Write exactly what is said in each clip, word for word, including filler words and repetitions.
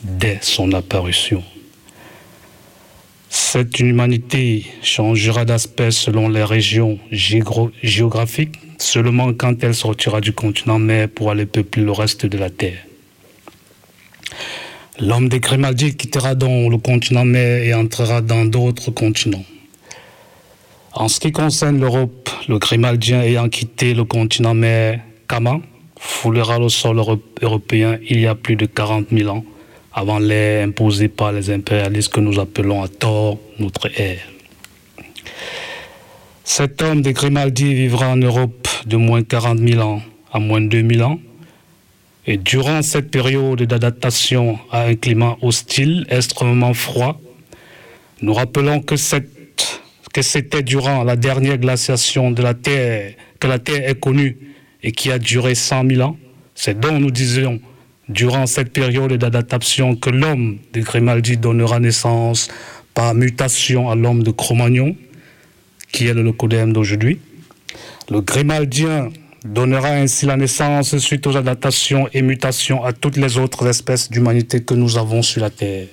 dès son apparition. Cette humanité changera d'aspect selon les régions géographiques, seulement quand elle sortira du continent mère pour aller peupler le reste de la Terre. L'homme des Grimaldi quittera donc le continent mère et entrera dans d'autres continents. En ce qui concerne l'Europe, le Grimaldien ayant quitté le continent mère, Kama foulera le sol européen il y a plus de quarante mille ans, avant l'ère imposée par les impérialistes que nous appelons à tort notre ère. Cet homme des Grimaldi vivra en Europe de moins quarante mille ans à moins deux mille ans. Et durant cette période d'adaptation à un climat hostile, extrêmement froid, nous rappelons que, cette, que c'était durant la dernière glaciation de la Terre que la Terre est connue et qui a duré cent mille ans. C'est donc, nous disions, durant cette période d'adaptation que l'homme de Grimaldi donnera naissance par mutation à l'homme de Cro-Magnon, qui est le locodème d'aujourd'hui. Le Grimaldien donnera ainsi la naissance suite aux adaptations et mutations à toutes les autres espèces d'humanité que nous avons sur la Terre.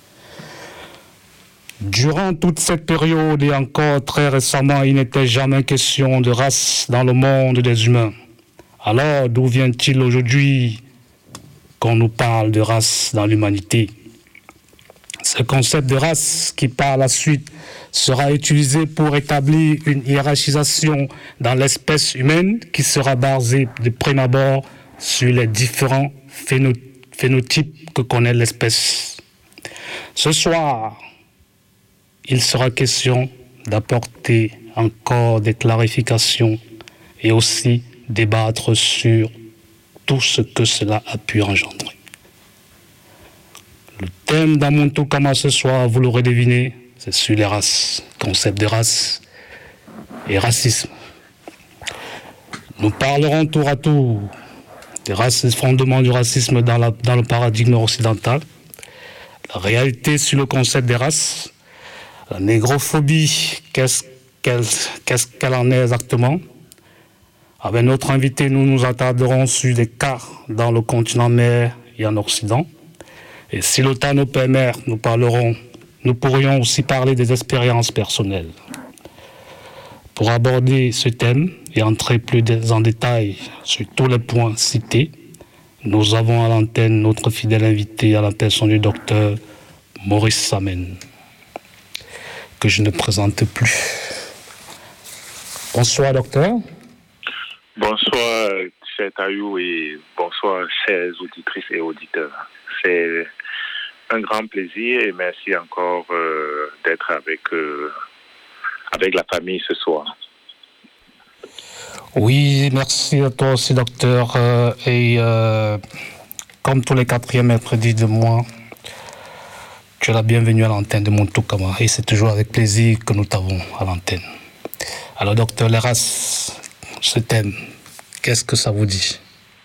Durant toute cette période et encore très récemment, il n'était jamais question de race dans le monde des humains. Alors, d'où vient-il aujourd'hui qu'on nous parle de race dans l'humanité? Ce concept de race qui, par la suite, sera utilisé pour établir une hiérarchisation dans l'espèce humaine qui sera basée de prime abord sur les différents phéno- phénotypes que connaît l'espèce. Ce soir, il sera question d'apporter encore des clarifications et aussi débattre sur tout ce que cela a pu engendrer. Le thème d'Amuntu Kama ce soir, vous l'aurez deviné, c'est sur les races, concept de race et racisme. Nous parlerons tour à tour des races, des fondements du racisme dans, la, dans le paradigme occidental, la réalité sur le concept des races, la négrophobie, qu'est-ce qu'elle, qu'est-ce qu'elle en est exactement. Avec notre invité, nous nous attarderons sur des cas dans le continent mère et en Occident. Et si le temps nous permet, nous parlerons, nous pourrions aussi parler des expériences personnelles. Pour aborder ce thème et entrer plus en détail sur tous les points cités, nous avons à l'antenne notre fidèle invité à la personne du docteur Maurice Samen, que je ne présente plus. Bonsoir, docteur. Bonsoir, cher Taïou, et bonsoir, chers auditrices et auditeurs. C'est un grand plaisir et merci encore euh, d'être avec, euh, avec la famille ce soir. Oui, merci à toi aussi, docteur. Euh, et euh, comme tous les quatrièmes mercredis de mois, tu es la bienvenue à l'antenne de Muntu Kama. Et c'est toujours avec plaisir que nous t'avons à l'antenne. Alors, docteur, les races, ce thème, qu'est-ce que ça vous dit?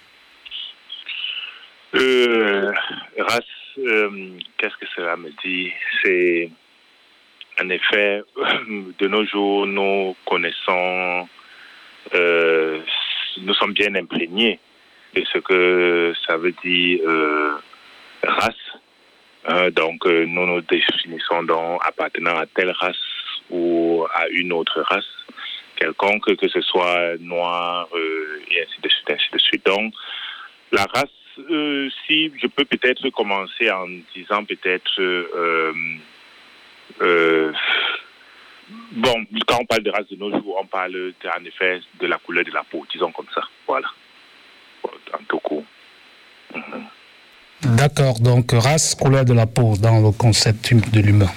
euh, Race, euh, qu'est-ce que cela me dit? C'est, en effet, de nos jours, nous connaissons, euh, nous sommes bien imprégnés de ce que ça veut dire euh, race. Euh, donc, euh, nous nous définissons donc appartenant à telle race ou à une autre race quelconque, que ce soit noir, euh, et ainsi de suite, ainsi de suite. Donc, la race, euh, si je peux peut-être commencer en disant peut-être, euh, euh, bon, quand on parle de race de nos jours, on parle en effet de la couleur de la peau, disons comme ça, voilà, en tout coup. Mm-hmm. D'accord, donc race, couleur de la peau dans le concept de l'humain.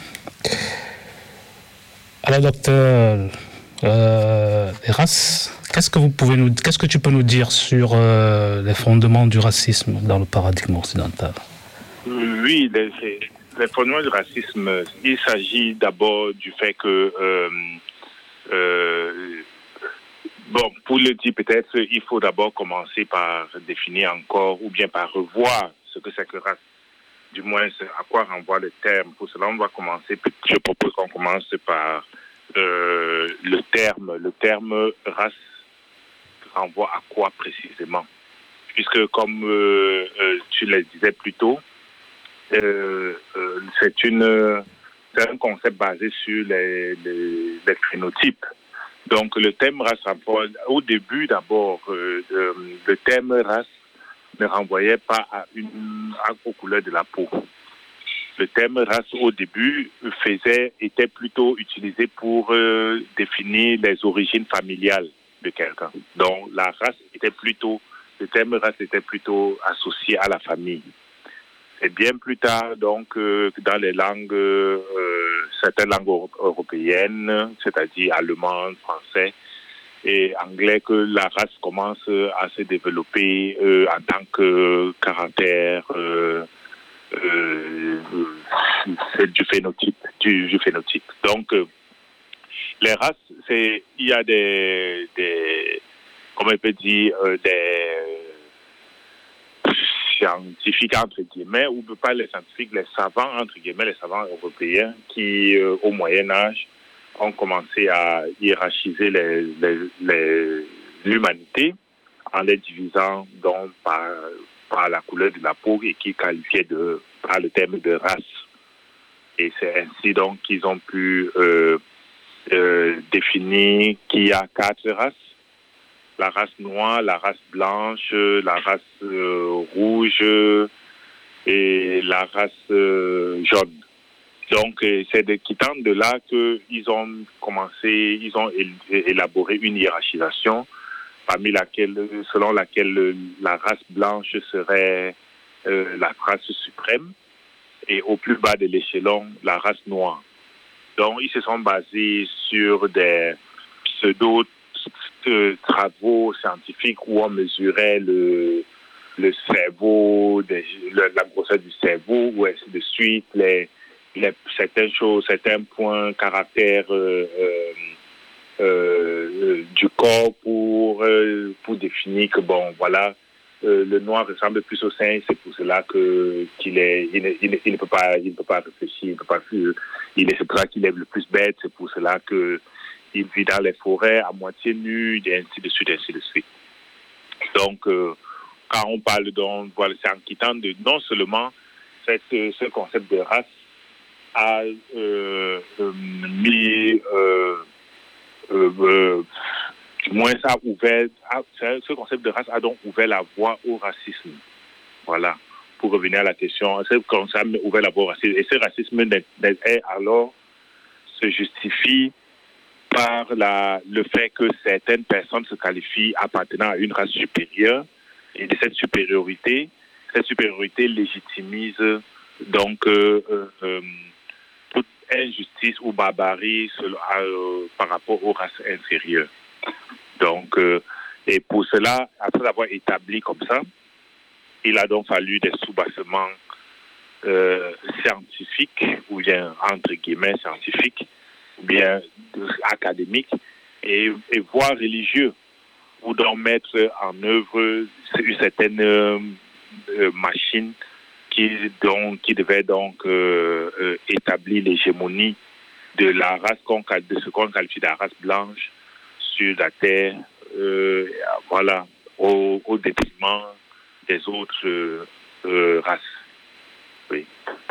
Alors, docteur, euh, les races, qu'est-ce que vous pouvez nous, qu'est-ce que tu peux nous dire sur euh, les fondements du racisme dans le paradigme occidental? Oui, les, les fondements du racisme, il s'agit d'abord du fait que, euh, euh, bon, pour le dire peut-être, il faut d'abord commencer par définir encore ou bien par revoir ce que c'est que race. Du moins, à quoi renvoie le terme. Pour cela, on va commencer, je propose qu'on commence par euh, le terme. Le terme race renvoie à quoi précisément? Puisque, comme euh, euh, tu le disais plus tôt, euh, euh, c'est une, c'est un concept basé sur les, les, les phénotypes. Donc, le thème race rapporte, au début d'abord, euh, euh, le thème race ne renvoyait pas à une, à, aux couleurs de la peau. Le thème race au début faisait, était plutôt utilisé pour euh, définir les origines familiales de quelqu'un. Donc, la race était plutôt, le thème race était plutôt associé à la famille. Et bien plus tard, donc, euh, dans les langues, euh, certaines langues euro- européennes, c'est-à-dire allemand, français et anglais, que la race commence à se développer euh, en tant que caractère euh, euh, c'est du phénotype, du, du phénotype. Donc, euh, les races, c'est, il y a des, des comment on peut dire, euh, des scientifiques, entre guillemets, ou pas les scientifiques, les savants, entre guillemets, les savants européens qui, euh, au Moyen-Âge, ont commencé à hiérarchiser les, les, les, l'humanité en les divisant donc par, par la couleur de la peau et qui qualifiaient de, par le terme de race. Et c'est ainsi donc qu'ils ont pu euh, euh, définir qu'il y a quatre races. La race noire, la race blanche, la race euh, rouge et la race euh, jaune. Donc, euh, c'est de quittant de là qu'ils ont commencé, ils ont élaboré une hiérarchisation parmi laquelle, selon laquelle la race blanche serait euh, la race suprême et au plus bas de l'échelon, la race noire. Donc, ils se sont basés sur des pseudo de travaux scientifiques où on mesurait le, le cerveau, des, le, la grosseur du cerveau, ou ainsi de suite, les, les, certaines choses, certains points, caractères euh, euh, euh, du corps pour, euh, pour définir que, bon, voilà, euh, le noir ressemble plus au sein, c'est pour cela que, qu'il est, il, ne, il, il ne peut pas, il ne peut pas réfléchir, il ne peut pas, il est, c'est pour ça qu'il est le plus bête, c'est pour cela que il vit dans les forêts à moitié nu, et ainsi de suite, ainsi de suite. Donc, euh, quand on parle donc, voilà, c'est en quittant de non seulement cette, ce concept de race a euh, euh, mis, euh, euh, euh, du moins ça a ouvert, a, ce concept de race a donc ouvert la voie au racisme. Voilà, pour revenir à la question, ce concept a ouvert la voie au racisme. Et ce racisme est alors se justifie par la, le fait que certaines personnes se qualifient appartenant à une race supérieure et de cette supériorité, cette supériorité légitimise donc euh, euh, toute injustice ou barbarie selon, euh, par rapport aux races inférieures. Donc, euh, et pour cela, après avoir établi comme ça, il a donc fallu des soubassements euh, scientifiques, ou bien entre guillemets scientifiques, bien académique et, et voire religieux, pour donc mettre en œuvre une certaine euh, machine qui, donc, qui devait donc euh, euh, établir l'hégémonie de la race qu'on, de ce qu'on qualifie de la race blanche sur la terre, euh, voilà, au, au détriment des autres euh, euh, races. Oui.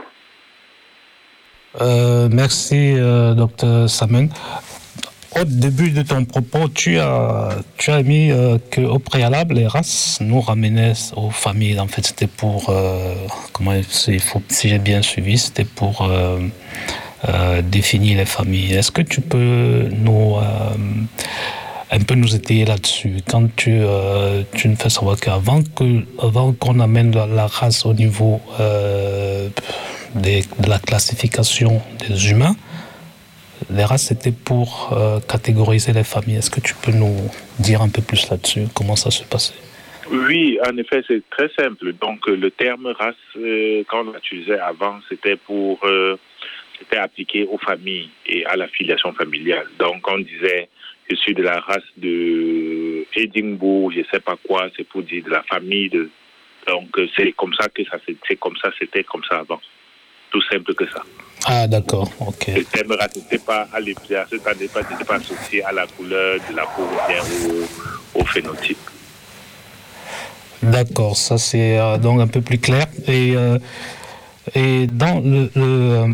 Euh, merci, euh, docteur Samen. Au début de ton propos, tu as, tu as mis euh, qu'au préalable, les races nous ramenaient aux familles. En fait, c'était pour, euh, comment il faut, si j'ai bien suivi, c'était pour euh, euh, définir les familles. Est-ce que tu peux nous euh, un peu nous étayer là-dessus? Quand tu, euh, tu nous fais savoir qu'avant que, avant qu'on amène la, la race au niveau euh, des, de la classification des humains, les races, c'était pour euh, catégoriser les familles. Est-ce que tu peux nous dire un peu plus là-dessus? Comment ça se passait? Oui, en effet, c'est très simple. Donc, le terme race, euh, quand on l'utilisait avant, c'était pour, euh, c'était appliqué aux familles et à la filiation familiale. Donc, on disait, je suis de la race de Édimbourg, je sais pas quoi, c'est pour dire de la famille de. Donc, c'est comme ça que ça, c'est comme ça, c'était comme ça avant. Tout simple que ça. Ah, d'accord, ok. Le thème race n'était pas à l'épisode, c'était pas, c'était pas associé à la couleur de la peau ou bien au, au phénotype. D'accord, ça c'est euh, donc un peu plus clair. Et euh, Et dans le, le,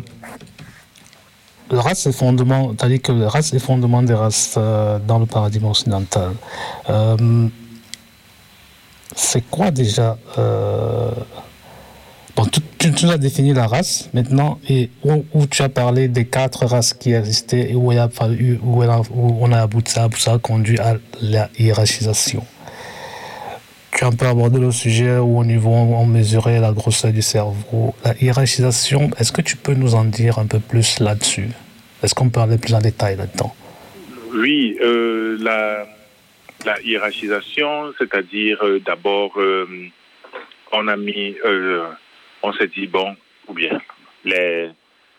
le race effondrement, c'est-à-dire que le race effondrement des races euh, dans le paradigme occidental, euh, c'est quoi déjà euh, bon, tu, tu, tu as défini la race maintenant, et où, où tu as parlé des quatre races qui existaient et où, il a fallu, où, il a, où on a abouti, ça, ça a conduit à la hiérarchisation. Tu as un peu abordé le sujet où au niveau on mesurait la grosseur du cerveau. La hiérarchisation, est-ce que tu peux nous en dire un peu plus là-dessus? Est-ce qu'on peut aller plus en détail là-dedans? Oui, euh, la, la hiérarchisation, c'est-à-dire euh, d'abord, euh, on a mis, euh, on s'est dit, bon, ou bien, les,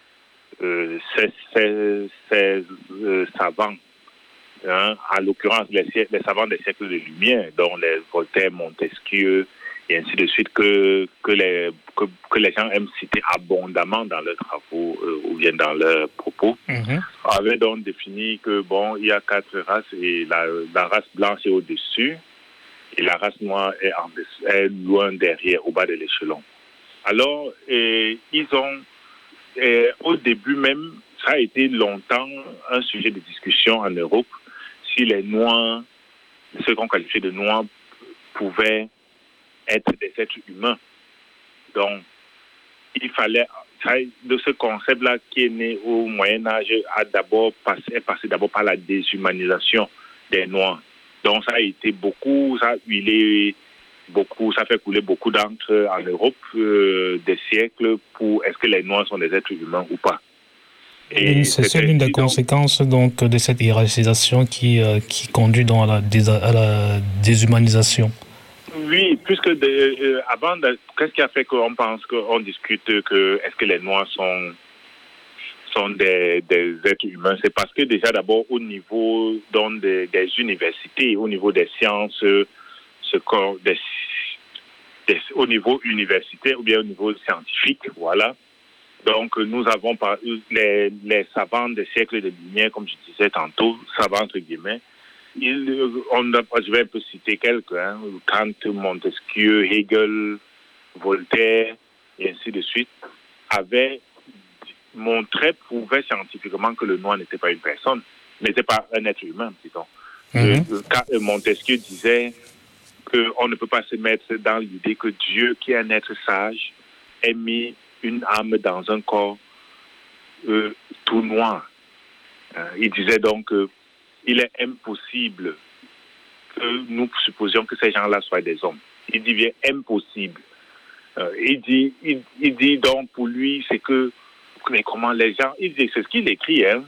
euh, ces, ces, ces euh, savants, hein, en l'occurrence les, les savants des siècles de lumière, dont les Voltaire, Montesquieu, et ainsi de suite, que, que, les, que, que les gens aiment citer abondamment dans leurs travaux euh, ou bien dans leurs propos, mm-hmm. avaient donc défini que, bon, il y a quatre races et la, la race blanche est au-dessus et la race noire est, en dessous, est loin derrière, au bas de l'échelon. Alors, et, ils ont, et, au début même, ça a été longtemps un sujet de discussion en Europe, si les Noirs, ceux qu'on qualifiait de Noirs, pouvaient être des êtres humains. Donc, il fallait, de ce concept-là qui est né au Moyen-Âge, a d'abord passé, est passé d'abord par la déshumanisation des Noirs. Donc, ça a été beaucoup, ça a huilé beaucoup, ça fait couler beaucoup d'encre en Europe euh, des siècles pour est-ce que les Noirs sont des êtres humains ou pas. Et c'est, c'est l'une des conséquences donc, de cette hiérarchisation qui, euh, qui conduit donc, à, la dés- à la déshumanisation. Oui, puisque de, euh, avant, de, qu'est-ce qui a fait qu'on pense, qu'on discute que est-ce que les Noirs sont, sont des, des êtres humains? C'est parce que déjà d'abord au niveau donc, des, des universités, au niveau des sciences, ce qu'on, des, des, au niveau universitaire ou bien au niveau scientifique, voilà. Donc, nous avons par, les, les savants des siècles de lumière, comme je disais tantôt, savants entre guillemets. Ils, on a, je vais un peu citer quelques, hein, Kant, Montesquieu, Hegel, Voltaire, et ainsi de suite, avaient montré, prouvé scientifiquement que le noir n'était pas une personne, n'était pas un être humain, disons. Mm-hmm. Le, Montesquieu disait qu'on ne peut pas se mettre dans l'idée que Dieu, qui est un être sage, ait mis une âme dans un corps euh, tout noir. Euh, il disait donc qu'il est impossible que nous supposions que ces gens-là soient des hommes. Il dit bien impossible. Euh, il, dit, il, il dit donc pour lui, c'est que, mais comment les gens, il dit, c'est ce qu'il écrit, hein,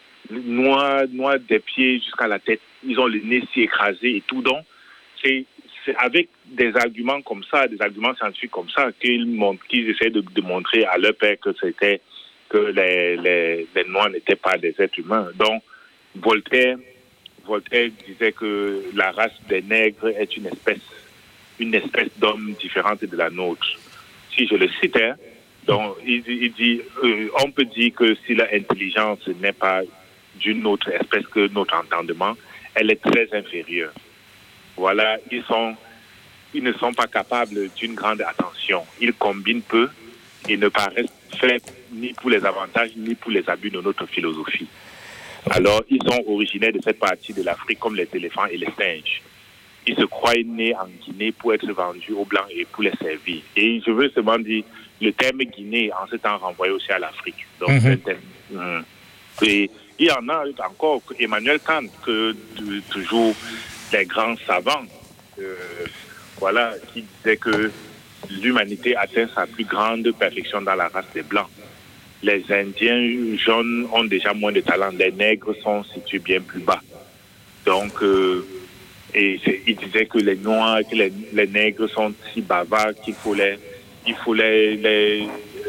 noir, noir des pieds jusqu'à la tête, ils ont le nez si écrasé et tout, donc c'est c'est avec des arguments comme ça, des arguments scientifiques comme ça, qu'ils, montrent, qu'ils essaient de, de montrer à leur père que c'était que les, les, les Noirs n'étaient pas des êtres humains. Donc, Voltaire, Voltaire disait que la race des nègres est une espèce, une espèce d'homme différente de la nôtre. Si je le cite, hein, donc il, il dit, euh, on peut dire que si l'intelligence n'est pas d'une autre espèce que notre entendement, elle est très inférieure. Voilà, ils, sont, ils ne sont pas capables d'une grande attention. Ils combinent peu et ne paraissent faits ni pour les avantages ni pour les abus de notre philosophie. Alors, ils sont originaires de cette partie de l'Afrique comme les éléphants et les singes. Ils se croient nés en Guinée pour être vendus aux Blancs et pour les servir. Et je veux seulement dire, le terme Guinée, en ce temps, renvoyait aussi à l'Afrique. Donc, mm-hmm. c'est un, et il y en a encore, Emmanuel Kant, que de, toujours... les grands savants, euh, voilà, qui disaient que l'humanité atteint sa plus grande perfection dans la race des Blancs. Les Indiens jaunes ont déjà moins de talent, les nègres sont situés bien plus bas. Donc, euh, et ils disaient que les Noirs, que les, les nègres sont si bavards qu'il faut les, il faut les, les,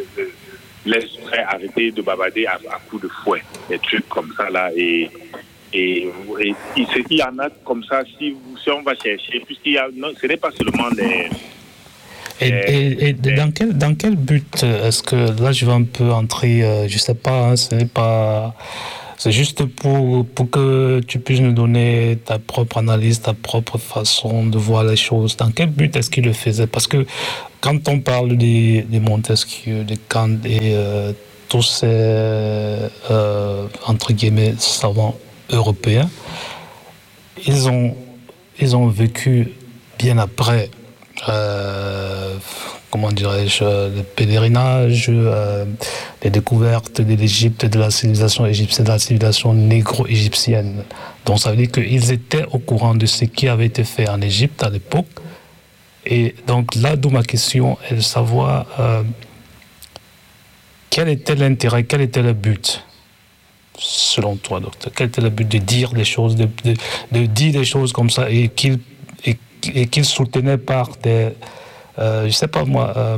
les, les arrêter de bavarder à, à coups de fouet, des trucs comme ça là. Et Et, et il, il y en a comme ça, si, si on va chercher, puisqu'il y a, non, ce n'est pas seulement les... Et, les, et, et les... Dans, quel, dans quel but est-ce que, là je vais un peu entrer, euh, je ne sais pas, hein, ce n'est pas... C'est juste pour, pour que tu puisses nous donner ta propre analyse, ta propre façon de voir les choses. Dans quel but est-ce qu'il le faisait? Parce que quand on parle des, des Montesquieu, des Kant et euh, tous ces, euh, entre guillemets, savants européens, ils ont, ils ont vécu bien après, euh, comment dirais-je, le pèlerinage, euh, les découvertes de l'Égypte, de la civilisation égyptienne, de la civilisation négro-égyptienne. Donc ça veut dire qu'ils étaient au courant de ce qui avait été fait en Égypte à l'époque. Et donc là, d'où ma question est de savoir euh, quel était l'intérêt, quel était le but, selon toi, docteur. Quel était le but de dire des choses, de, de, de dire des choses comme ça et qu'il et, et qu'il soutenait par des, euh, je sais pas moi, euh,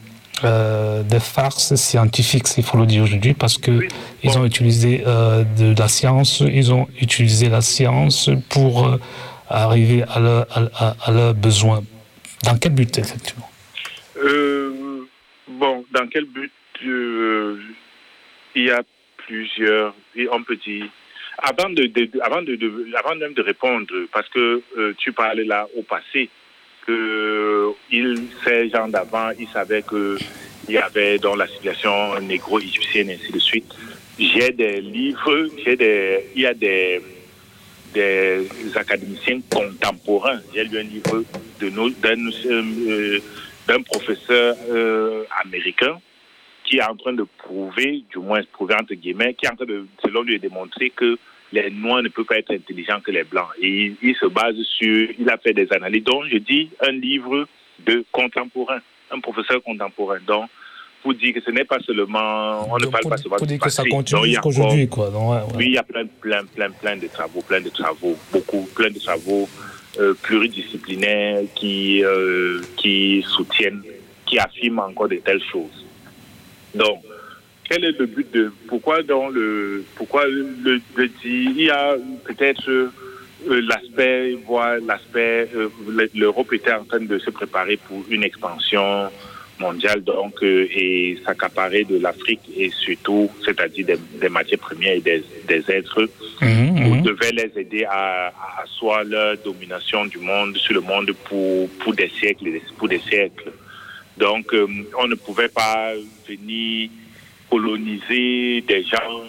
euh, des farces scientifiques, s'il faut le dire aujourd'hui, parce que oui. Ils ont utilisé euh, de, de la science, ils ont utilisé la science pour euh, arriver à leurs à, à leur besoins. Dans quel but, effectivement? euh, Bon, dans quel but euh, il y a plusieurs, et on peut dire, avant, de, de, avant, de, de, avant même de répondre, parce que euh, tu parlais là au passé, que il, ces gens d'avant, ils savaient qu'il y avait dans la civilisation négro-égyptienne, et ainsi de suite. J'ai des livres, j'ai des, il y a des, des académiciens contemporains. J'ai lu un livre de nos, d'un, euh, d'un professeur euh, américain qui est en train de prouver, du moins prouver entre guillemets, qui est en train de, selon lui, démontrer que les Noirs ne peuvent pas être intelligents que les Blancs. Et il, il se base sur, il a fait des analyses. Donc, je dis un livre de contemporain, un professeur contemporain. Donc, pour dire que ce n'est pas seulement, on donc ne parle pour, pas seulement pour du dire passé. Que ça continue jusqu'aujourd'hui, quoi. Donc, ouais, ouais. Oui, il y a plein, plein, plein, plein de travaux, plein de travaux, beaucoup, plein de travaux euh, pluridisciplinaires qui, euh, qui soutiennent, qui affirment encore de telles choses. Donc, quel est le but de pourquoi dans le pourquoi le, le dire il y a peut-être euh, l'aspect voire l'aspect euh, l'Europe était en train de se préparer pour une expansion mondiale donc euh, et s'accaparer de l'Afrique et surtout c'est-à-dire des, des matières premières et des, des êtres mmh, on mmh. devait les aider à, à asseoir leur domination du monde sur le monde pour pour des siècles pour des siècles. Donc, euh, on ne pouvait pas venir coloniser des gens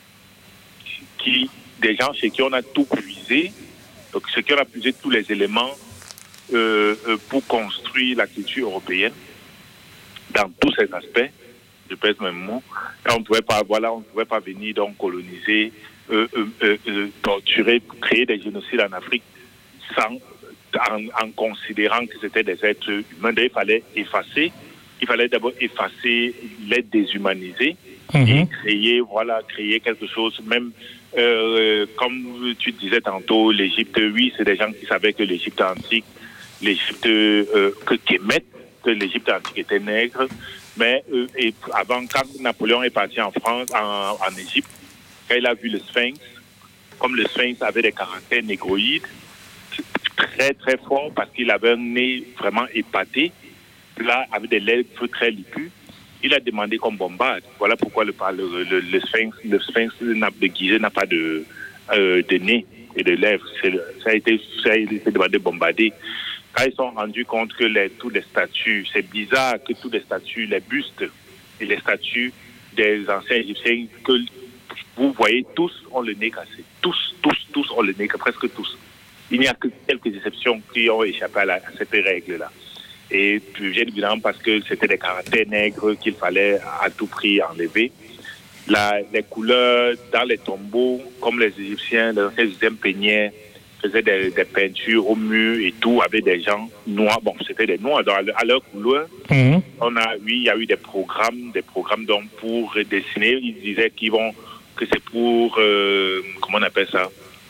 qui, des gens chez qui on a tout puisé, donc chez qui on a puisé tous les éléments euh, euh, pour construire la culture européenne dans tous ses aspects. Je pèse mes mots. Et on ne pouvait pas, voilà, on ne pouvait pas venir donc coloniser, euh, euh, euh, torturer, créer des génocides en Afrique sans En, en considérant que c'était des êtres humains. Il fallait effacer, il fallait d'abord effacer, les déshumaniser mmh. et créer, voilà, créer quelque chose, même euh, comme tu disais tantôt, l'Égypte, oui, c'est des gens qui savaient que l'Égypte antique, l'Égypte, euh, que Kémet, que l'Égypte antique était nègre, mais euh, et avant, quand Napoléon est parti en France, en, en Égypte, quand il a vu le Sphinx, comme le Sphinx avait des caractères négroïdes, très très fort parce qu'il avait un nez vraiment épaté, là avec des lèvres très lipus. Il a demandé qu'on bombarde. Voilà pourquoi le, le, le, le Sphinx, le Sphinx de Gizeh n'a pas de, euh, de nez et de lèvres. C'est, ça a été, ça a été demandé de bombarder. Quand ils se sont rendus compte que les, tous les statues, c'est bizarre que tous les statues, les bustes et les statues des anciens Égyptiens que vous voyez tous ont le nez cassé. Tous, tous, tous ont le nez cassé, presque tous. Il n'y a que quelques exceptions qui ont échappé à, la, à cette règle-là. Et bien évidemment parce que c'était des caractères nègres qu'il fallait à tout prix enlever. La, les couleurs dans les tombeaux, comme les Égyptiens, les anciens Égyptiens peignaient, faisaient des, des peintures au mur et tout, avec des gens noirs. Bon, c'était des noirs dans, à leur couleur. Mmh. On a, oui, il y a eu des programmes, des programmes donc pour dessiner. Ils disaient qu'ils vont, que c'est pour, euh, comment on appelle ça?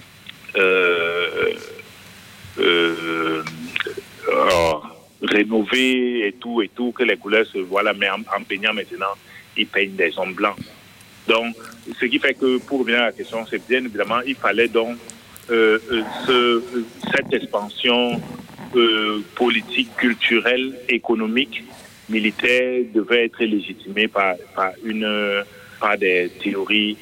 Euh, euh, oh, rénover et tout et tout, que les couleurs se voient là, mais en, en peignant maintenant, ils peignent des hommes blancs. Donc, ce qui fait que, pour revenir à la question, c'est bien évidemment, il fallait donc euh, ce, cette expansion euh, politique, culturelle, économique, militaire devait être légitimée par, par, une, par des théories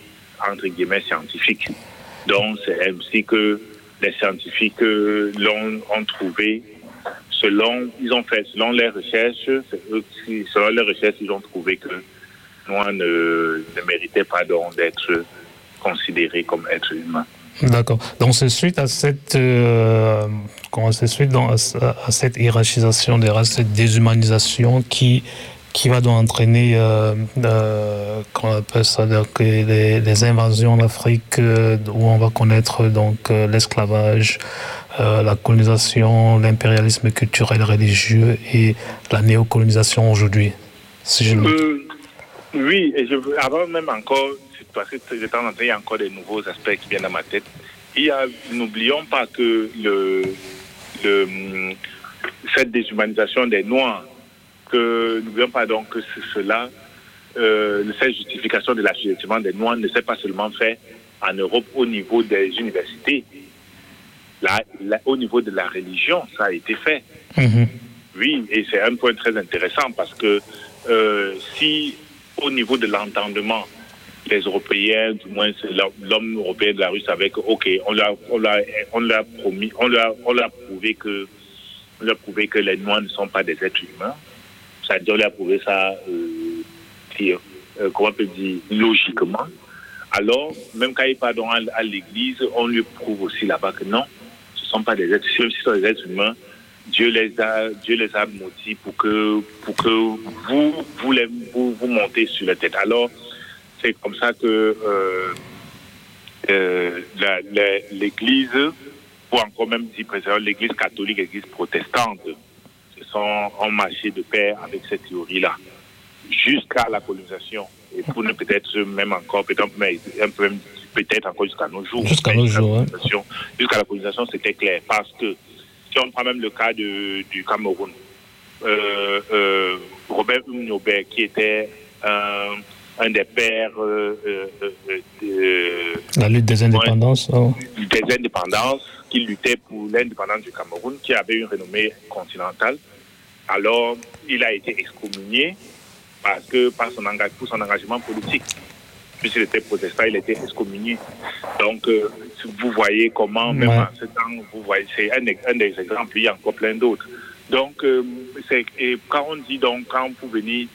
entre guillemets, scientifique. Donc, c'est ainsi que les scientifiques l'ont ont trouvé, selon, ils ont fait, selon les recherches, eux, selon les recherches, ils ont trouvé que Noah ne, ne méritait pas donc d'être considéré comme être humain. D'accord. Donc c'est suite à cette euh, comment c'est suite dans, à, à cette hiérarchisation des races, cette déshumanisation qui qui va donc entraîner euh, euh, qu'on appelle ça donc, les, les invasions en Afrique euh, où on va connaître donc euh, l'esclavage, euh, la colonisation, l'impérialisme culturel et religieux et la néocolonisation aujourd'hui. Si je euh, oui, et je veux, avant même encore, parce que de temps en temps, il y a encore des nouveaux aspects qui viennent dans ma tête. Il y a, n'oublions pas que le, le, cette déshumanisation des Noirs, que n'oublions pas donc que cela, euh, cette justification de l'assujettissement des Noirs ne s'est pas seulement fait en Europe au niveau des universités. Là, là, au niveau de la religion, ça a été fait. Mm-hmm. Oui, et c'est un point très intéressant parce que euh, si au niveau de l'entendement, les Européens, du moins l'homme européen de la rue savait que, ok, on l'a, on l'a, on l'a promis, on l'a, on l'a prouvé que, on l'a prouvé que les Noirs ne sont pas des êtres humains. C'est-à-dire, on l'a prouvé ça, euh, dire, euh, comment on peut dire, logiquement. Alors, même quand il part à, à l'église, on lui prouve aussi là-bas que non, ce ne sont pas des êtres humains, ce sont des êtres humains. Dieu les a, Dieu les a maudits pour que, pour que vous, vous, les, vous, vous montez sur la tête. Alors, c'est comme ça que euh, euh, la, la, l'Église, ou encore même dit précisément l'Église catholique et l'Église protestante, se sont en marché de pair avec cette théorie-là, jusqu'à la colonisation. Et pour ne peut-être même encore, peut-être, mais un peu même, peut-être encore jusqu'à nos jours. Jusqu'à nos jours, hein. Jusqu'à la colonisation, c'était clair. Parce que, si on prend même le cas de, du Cameroun, euh, euh, Robert Umniobe, qui était un... un des pères euh, euh, euh, de la lutte des indépendances, ouais, oh. des indépendances, qui luttait pour l'indépendance du Cameroun, qui avait une renommée continentale. Alors, il a été excommunié parce que par son engagement, pour son engagement politique. Puisqu'il était protestant, il était excommunié. Donc, euh, vous voyez comment, même ouais. en ce temps, vous voyez, c'est un, un des exemples, il y a encore plein d'autres. Donc, euh, c'est, et quand on dit, donc, quand vous venez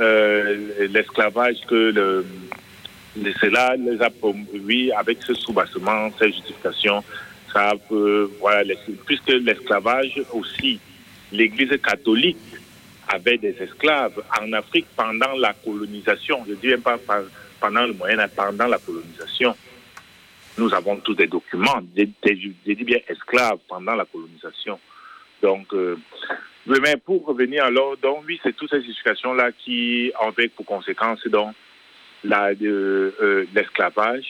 Euh, l'esclavage que le, le, cela les a oui, avec ce soubassement, cette justification, ça peut, voilà, les, puisque l'esclavage aussi, l'Église catholique avait des esclaves en Afrique pendant la colonisation, je ne dis même pas pendant le Moyen-Âge, pendant la colonisation. Nous avons tous des documents, des, des, je dis bien esclaves pendant la colonisation. Donc, euh, mais pour revenir alors, donc oui, c'est toutes ces justifications-là qui ont pour conséquence donc la, euh, euh, l'esclavage,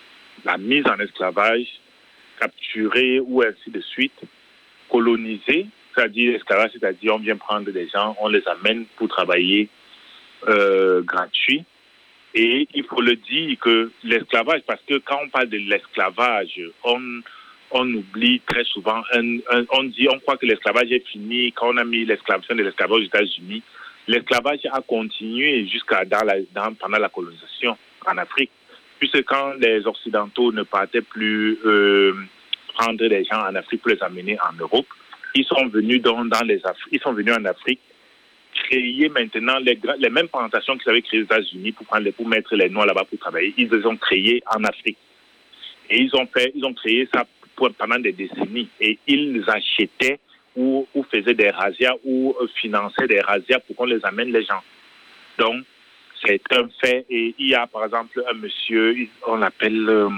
la mise en esclavage, capturer ou ainsi de suite, coloniser, c'est-à-dire l'esclavage, c'est-à-dire on vient prendre des gens, on les amène pour travailler euh, gratuit. Et il faut le dire que l'esclavage, parce que quand on parle de l'esclavage, on on oublie très souvent, un, un, on dit, on croit que l'esclavage est fini quand on a mis l'esclavage de l'esclavage aux États-Unis. L'esclavage a continué jusqu'à dans la, dans, pendant la colonisation en Afrique, puisque quand les Occidentaux ne partaient plus euh, prendre des gens en Afrique pour les amener en Europe, ils sont venus dans, dans les Afri- ils sont venus en Afrique créer maintenant les, les mêmes plantations qu'ils avaient créées aux États-Unis pour prendre les, pour mettre les Noirs là-bas pour travailler. Ils les ont créées en Afrique et ils ont fait, ils ont créé ça pendant des décennies et ils achetaient ou, ou faisaient des razzias ou finançaient des razzias pour qu'on les amène les gens. Donc, c'est un fait. Et il y a par exemple un monsieur, on l'appelle, euh,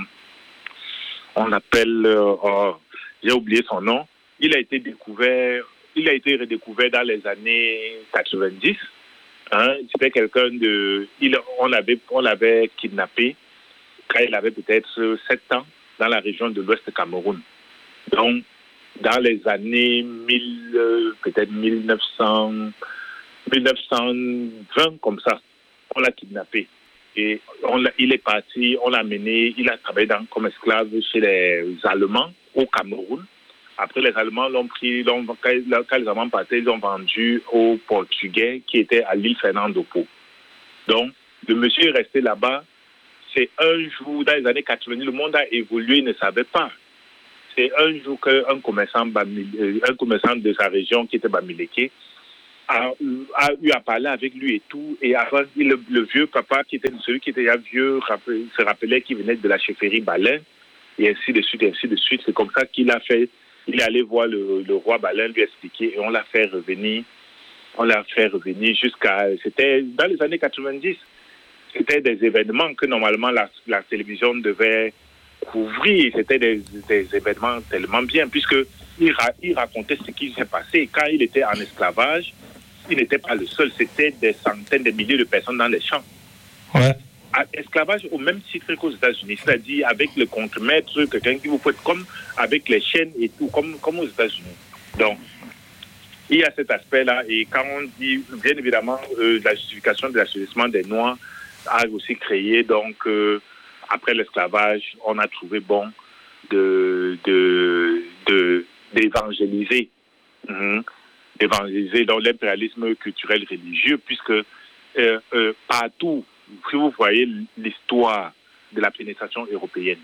on l'appelle, euh, oh, j'ai oublié son nom, il a été découvert, il a été redécouvert dans les années quatre-vingt-dix. Hein, c'était quelqu'un de, il, on l'avait, on l'avait kidnappé quand il avait peut-être sept ans. Dans la région de l'Ouest Cameroun. Donc, dans les années mille, euh, peut-être mille neuf cents, mille neuf cent vingt, comme ça, on l'a kidnappé. Et on l'a, il est parti, on l'a mené, il a travaillé dans, comme esclave chez les Allemands au Cameroun. Après, les Allemands l'ont pris, l'ont, quand, quand les Allemands partaient, ils l'ont vendu aux Portugais qui étaient à l'île Fernando Po. Donc, le monsieur est resté là-bas. c'est un jour, dans les années quatre-vingt-dix, le monde a évolué, il ne savait pas. C'est un jour qu'un commerçant, un commerçant de sa région qui était Bamileke a, a eu à parler avec lui et tout. Et avant, le, le vieux papa, qui était celui qui était déjà vieux, se rappelait qu'il venait de la chefferie Balin, et ainsi de suite, et ainsi de suite. C'est comme ça qu'il a fait, il est allé voir le, le roi Balin, lui expliquer, et on l'a fait revenir, on l'a fait revenir jusqu'à, c'était dans les années quatre-vingt-dix. C'était des événements que normalement la, la télévision devait couvrir. C'était des, des événements tellement bien, puisqu'il ra, il racontait ce qui s'est passé. Quand il était en esclavage, il n'était pas le seul. C'était des centaines de milliers de personnes dans les champs. Ouais. À esclavage au même titre qu'aux États-Unis, c'est-à-dire avec le contre-maître, quelqu'un qui vous peut, comme avec les chaînes et tout, comme, comme aux États-Unis. Donc, il y a cet aspect-là. Et quand on dit, bien évidemment, euh, la justification de l'assujettissement des Noirs a aussi créé, donc, euh, après l'esclavage, on a trouvé bon de, de, de, d'évangéliser, mmh, d'évangéliser dans l'impérialisme culturel religieux, puisque euh, euh, partout, si vous voyez l'histoire de la pénétration européenne,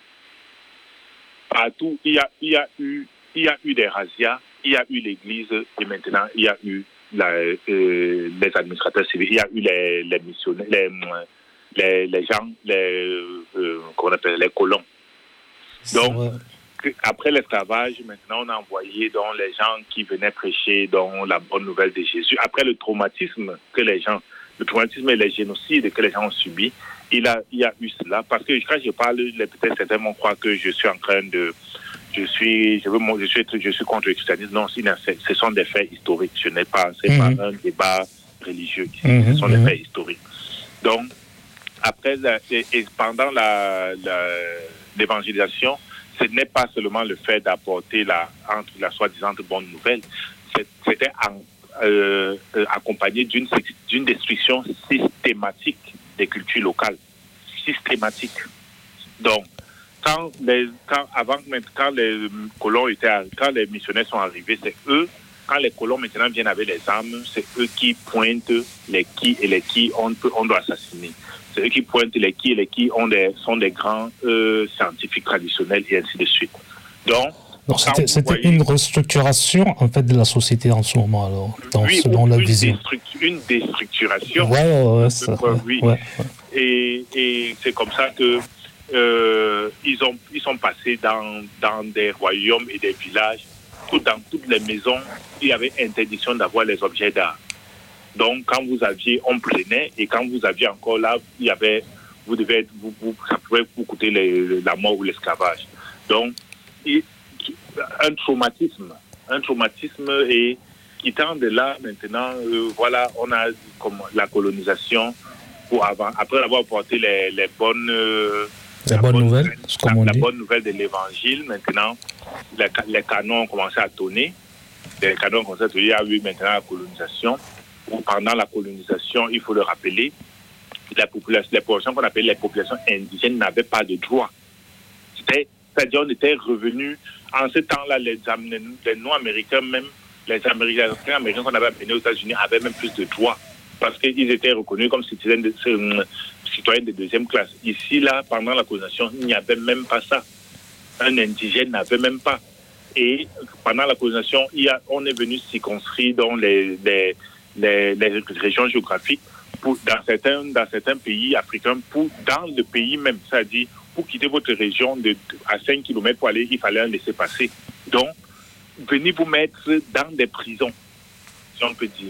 partout, il y a, il y a, eu, il y a eu des razzias, il y a eu l'Église, et maintenant, il y a eu la, euh, les administrateurs civils, il y a eu les, les missionnaires, les... Les, les gens, les, euh, qu'on appelle les colons. Donc, après l'esclavage, maintenant, on a envoyé donc, les gens qui venaient prêcher donc, la bonne nouvelle de Jésus. Après le traumatisme que les gens, le traumatisme et les génocides que les gens ont subis, il a, il y a eu cela. Parce que quand je parle, peut-être certains vont croire que je suis en train de, je suis, je veux, je suis, je suis contre le christianisme. Non, ce sont des faits historiques. Ce n'est pas, c'est mm-hmm. pas un débat religieux ici. Mm-hmm. Ce sont des faits historiques. Donc, après, et, et pendant la, la, l'évangélisation, ce n'est pas seulement le fait d'apporter la, entre la soi-disant bonne nouvelle, c'était en, euh, accompagné d'une, d'une destruction systématique des cultures locales. Systématique. Donc, quand les, quand, avant, quand les colons étaient, quand les missionnaires sont arrivés, c'est eux, quand les colons maintenant viennent avec les armes, c'est eux qui pointent les qui et les qui on, peut, on doit assassiner. C'est eux qui pointent les qui et les qui ont des, sont des grands euh, scientifiques traditionnels et ainsi de suite. Donc, Donc c'était, c'était voyez, une restructuration en fait de la société en ce moment alors, dans, oui, selon la une vision. Déstructu- une déstructuration. Ouais, ouais, ouais, ça, euh, oui. ouais, ouais. Et, et c'est comme ça que euh, ils ont ils sont passés dans dans des royaumes et des villages. Tout, dans toutes les maisons, il y avait interdiction d'avoir les objets d'art. Donc, quand vous aviez, on prenait, et quand vous aviez encore là, il y avait, vous devez être, vous, vous, ça pouvait vous coûter les, la mort ou l'esclavage. Donc, et, un traumatisme, un traumatisme, et quittant de là, maintenant, euh, voilà, on a comme la colonisation, pour avant, après avoir apporté les, les bonnes... Euh, La, la bonne nouvelle, nouvelle comme on la, dit. La bonne nouvelle de l'évangile, maintenant, les, les canons ont commencé à tonner. Les canons ont commencé à tonner. Il y a eu maintenant la colonisation. Où pendant la colonisation, il faut le rappeler, la population, les populations qu'on appelle les populations indigènes n'avaient pas de droit. C'était, c'est-à-dire on était revenus, en ce temps-là, les, les non-américains, même les Américains, les Américains qu'on avait amenés aux États-Unis avaient même plus de droits. Parce qu'ils étaient reconnus comme citoyens de, euh, citoyens de deuxième classe. Ici, là, pendant la colonisation, il n'y avait même pas ça. Un indigène n'avait même pas. Et pendant la colonisation, il y a, on est venu circonscrire dans les, les, les, les régions géographiques pour, dans, certains, dans certains pays africains, pour, dans le pays même. C'est-à-dire, pour quitter votre région de, à cinq kilomètres pour aller, il fallait un laisser-passer. Donc, venez vous mettre dans des prisons, si on peut dire.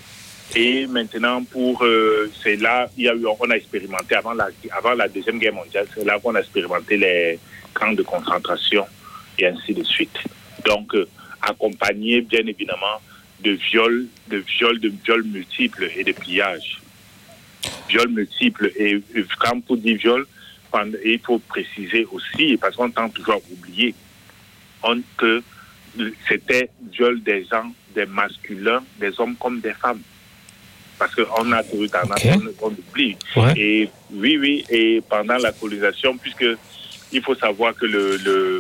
Et maintenant, pour euh, c'est là, il y a eu, on a expérimenté avant la, avant la Deuxième Guerre mondiale, c'est là qu'on a expérimenté les camps de concentration et ainsi de suite. Donc, euh, accompagné bien évidemment de viols, de viols, de viols multiples et de pillages. Viols multiples. Et quand on dit viol, il faut préciser aussi, parce qu'on tend toujours à oublier, on, que c'était viol des gens, des masculins, des hommes comme des femmes. Parce qu'on a toujours tendance okay. on oublie. Ouais. Et oui, oui, et pendant la colonisation, puisque il faut savoir que le, le,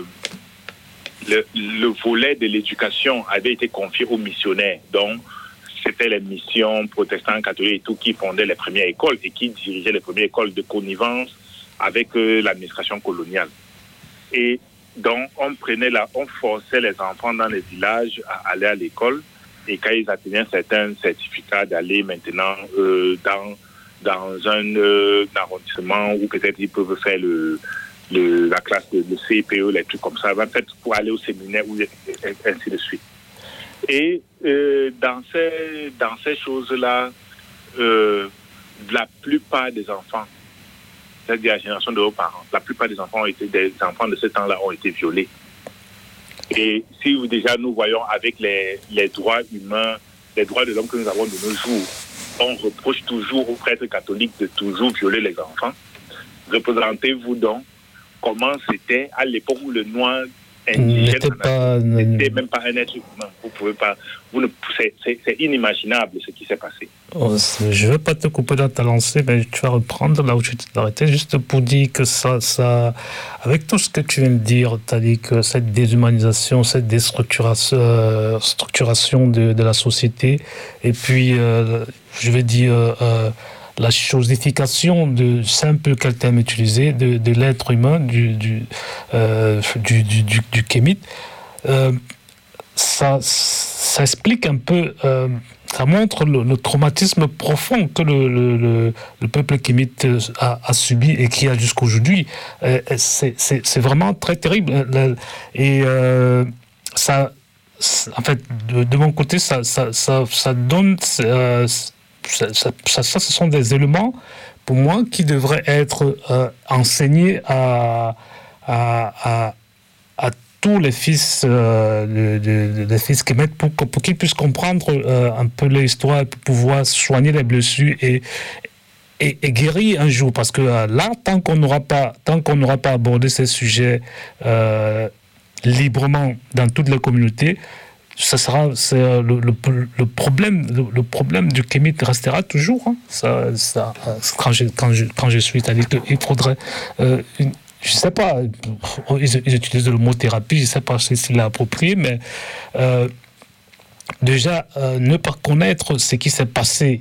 le, le volet de l'éducation avait été confié aux missionnaires. Donc, c'était les missions protestantes, catholiques et tout qui fondaient les premières écoles et qui dirigeaient les premières écoles de connivence avec euh, l'administration coloniale. Et donc, on prenait la, on forçait les enfants dans les villages à aller à l'école. Et quand ils atteignaient certains certificats d'aller maintenant euh, dans, dans un euh, arrondissement où peut-être ils peuvent faire le, le, la classe de le C P E, les trucs comme ça, peut-être pour aller au séminaire ou ainsi de suite. Et euh, dans ces, dans ces choses-là, euh, la plupart des enfants, c'est-à-dire la génération de vos parents, la plupart des enfants ont été, des enfants de ce temps-là ont été violés. Et si déjà nous voyons avec les, les droits humains, les droits de l'homme que nous avons de nos jours, on reproche toujours aux prêtres catholiques de toujours violer les enfants. Représentez-vous donc comment c'était à l'époque où le noir n'était pas, n'était même pas un être humain. Vous pouvez pas, vous ne, c'est, c'est, c'est inimaginable ce qui s'est passé. Oh, je ne veux pas te couper dans ta lancée, mais tu vas reprendre là où tu t'es arrêté, juste pour dire que ça, ça, avec tout ce que tu viens de dire, tu as dit que cette déshumanisation, cette déstructuration euh, structuration de, de la société, et puis, euh, je vais dire, euh, la chosification de, c'est un peu quel terme utiliser, de, de l'être humain, du, du, euh, du, du, du, du kémite, euh, ça, ça explique un peu, euh, ça montre le, le traumatisme profond que le, le, le, le peuple kémite a, a subi et qui a jusqu'aujourd'hui. Euh, c'est, c'est, c'est vraiment très terrible. Et euh, ça, en fait, de, de mon côté, ça, ça, ça, ça donne... Euh, Ça, ça, ça, ça, ce sont des éléments, pour moi, qui devraient être euh, enseignés à, à, à, à tous les fils, euh, de, de, de, les fils kémites pour, pour qu'ils puissent comprendre euh, un peu l'histoire, pour pouvoir soigner les blessures et, et, et guérir un jour. Parce que euh, là, tant qu'on n'aura pas, tant qu'on n'aura pas abordé ces sujets euh, librement dans toutes les communautés, ça sera, c'est le, le, le problème, le, le problème du kémite restera toujours. Hein. Ça, ça, quand je, quand je, quand je suis allé, il faudrait, euh, une, je sais pas, ils, ils utilisent le mot thérapie, je sais pas si c'est approprié, mais euh, déjà euh, ne pas connaître ce qui s'est passé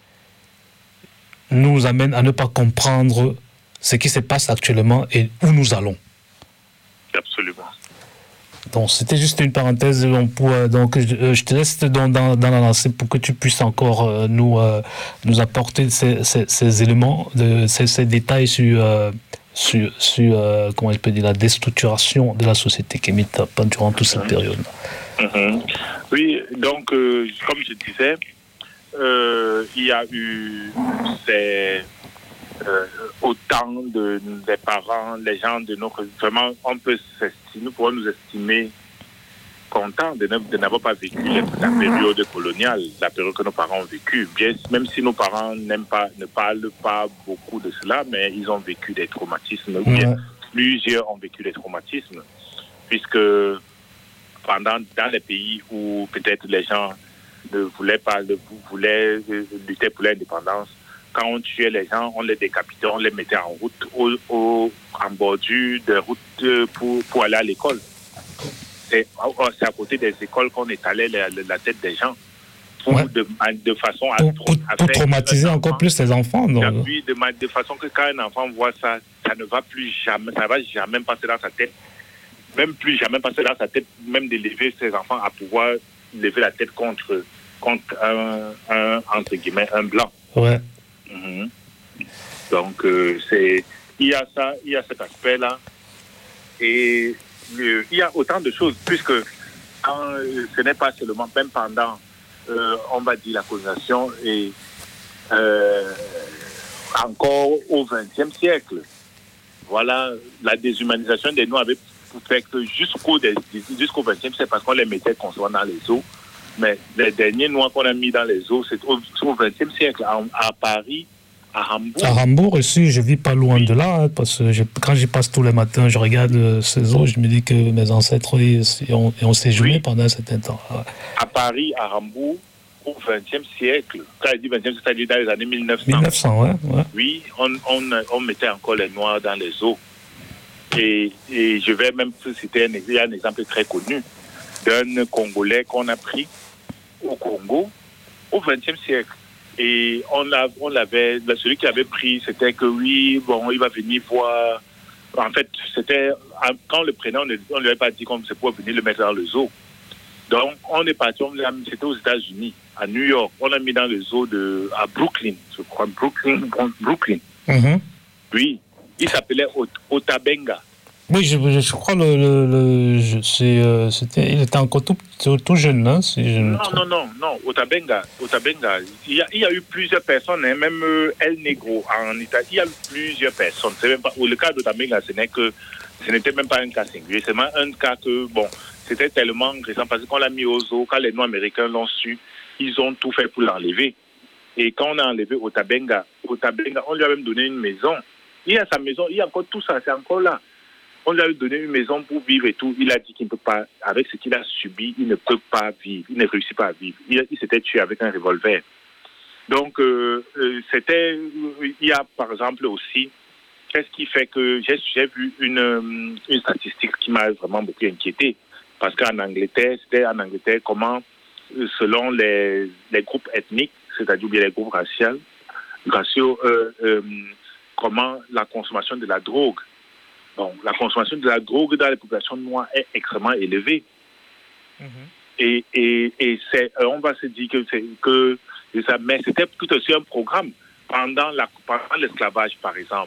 nous amène à ne pas comprendre ce qui se passe actuellement et où nous allons. Absolument. Donc, c'était juste une parenthèse. Pour, euh, donc, je, je te laisse dans, dans, dans la lancée pour que tu puisses encore euh, nous, euh, nous apporter ces, ces, ces éléments, de, ces, ces détails sur, euh, sur, sur euh, comment je peux dire, la déstructuration de la société kémite durant toute cette période. Mm-hmm. Oui, donc, euh, comme je disais, euh, il y a eu ces... Euh, autant de, des parents, les gens de notre... Vraiment, on peut s'estimer, nous pourrons nous estimer contents de, de n'avoir pas vécu la période coloniale, la période que nos parents ont vécue. Bien, même si nos parents n'aiment pas, ne parlent pas beaucoup de cela, mais ils ont vécu des traumatismes. Ouais. Bien, plusieurs ont vécu des traumatismes, puisque pendant, dans les pays où peut-être les gens ne voulaient pas, ne voulaient lutter pour l'indépendance, quand on tuait les gens, on les décapitait, on les mettait en route, au, au, en bordure de route pour, pour aller à l'école. C'est, c'est à côté des écoles qu'on étalait la, la tête des gens pour ouais. de, de façon à, pour, pour, à pour traumatiser encore plus les enfants. Donc. Puis de, de façon que quand un enfant voit ça, ça ne va plus jamais, ça ne va jamais passer dans sa tête, même plus jamais passer dans sa tête, même d'élever ses enfants à pouvoir lever la tête contre, contre un, un, entre guillemets, un blanc. Ouais. Mmh. Donc, euh, c'est, il y a ça, il y a cet aspect-là. Et euh, il y a autant de choses, puisque quand, euh, ce n'est pas seulement, même pendant, euh, on va dire, la colonisation, et euh, encore au vingtième siècle, voilà, la déshumanisation des Noirs avait fait que jusqu'au, jusqu'au vingtième siècle, parce qu'on les mettait constamment dans les eaux, mais les derniers Noirs qu'on a mis dans les eaux, c'est au, au vingtième siècle, à, à Paris, à Hambourg. À Hambourg aussi, je vis pas loin oui. de là, hein, parce que je, quand j'y passe tous les matins, je regarde euh, ces eaux, je me dis que mes ancêtres ils, ils ont, ils ont séjourné oui. pendant un certain temps. Ouais. À Paris, à Hambourg, au vingtième siècle, quand je dis vingtième, c'est-à-dire dans les années mille neuf cents. mille neuf cents, ouais. ouais. Oui, on, on, on mettait encore les Noirs dans les eaux. Et, et je vais même citer un, un exemple très connu d'un Congolais qu'on a pris au Congo au vingtième siècle. Et on, l'a, on l'avait, celui qui avait pris, c'était que oui, bon, il va venir voir. En fait, c'était, quand on le prenait, on ne lui avait pas dit qu'on c'est pour venir le mettre dans le zoo. Donc, on est parti, on l'a mis, c'était aux États-Unis, à New York. On l'a mis dans le zoo de, à Brooklyn, je crois, Brooklyn, Brooklyn. Mm-hmm. Oui, il s'appelait Ot- Otabenga. Oui, je, je, je crois le, le, le je, c'est, euh, c'était, il était encore tout, tout, tout jeune, hein, si je Non, non, non, non, Otabenga, Otabenga. Il y a, il y a eu plusieurs personnes, hein, même euh, El Negro en Italie, il y a eu plusieurs personnes. C'est même pas, le cas d'Otabenga, ce n'est que, ce n'était même pas un cas singulier, c'est même un cas que, bon, c'était tellement récent parce qu'on l'a mis au zoo, quand les Noirs-Américains l'ont su, ils ont tout fait pour l'enlever. Et quand on a enlevé Otabenga, Otabenga, on lui a même donné une maison. Il y a sa maison, il y a encore tout ça, c'est encore là. On lui a donné une maison pour vivre et tout. Il a dit qu'il ne peut pas, avec ce qu'il a subi, il ne peut pas vivre. Il ne réussit pas à vivre. Il, il s'était tué avec un revolver. Donc, euh, euh, c'était. Il y a, par exemple, aussi. Qu'est-ce qui fait que j'ai, j'ai vu une, une statistique qui m'a vraiment beaucoup inquiété. Parce qu'en Angleterre, c'était en Angleterre comment, selon les, les groupes ethniques, c'est-à-dire bien les groupes raciaux, raciaux euh, euh, comment la consommation de la drogue. Bon, la consommation de la drogue dans les populations noires est extrêmement élevée. Mm-hmm. Et, et, et c'est, on va se dire que c'est que ça, mais c'était tout aussi un programme. Pendant, la, pendant l'esclavage, par exemple,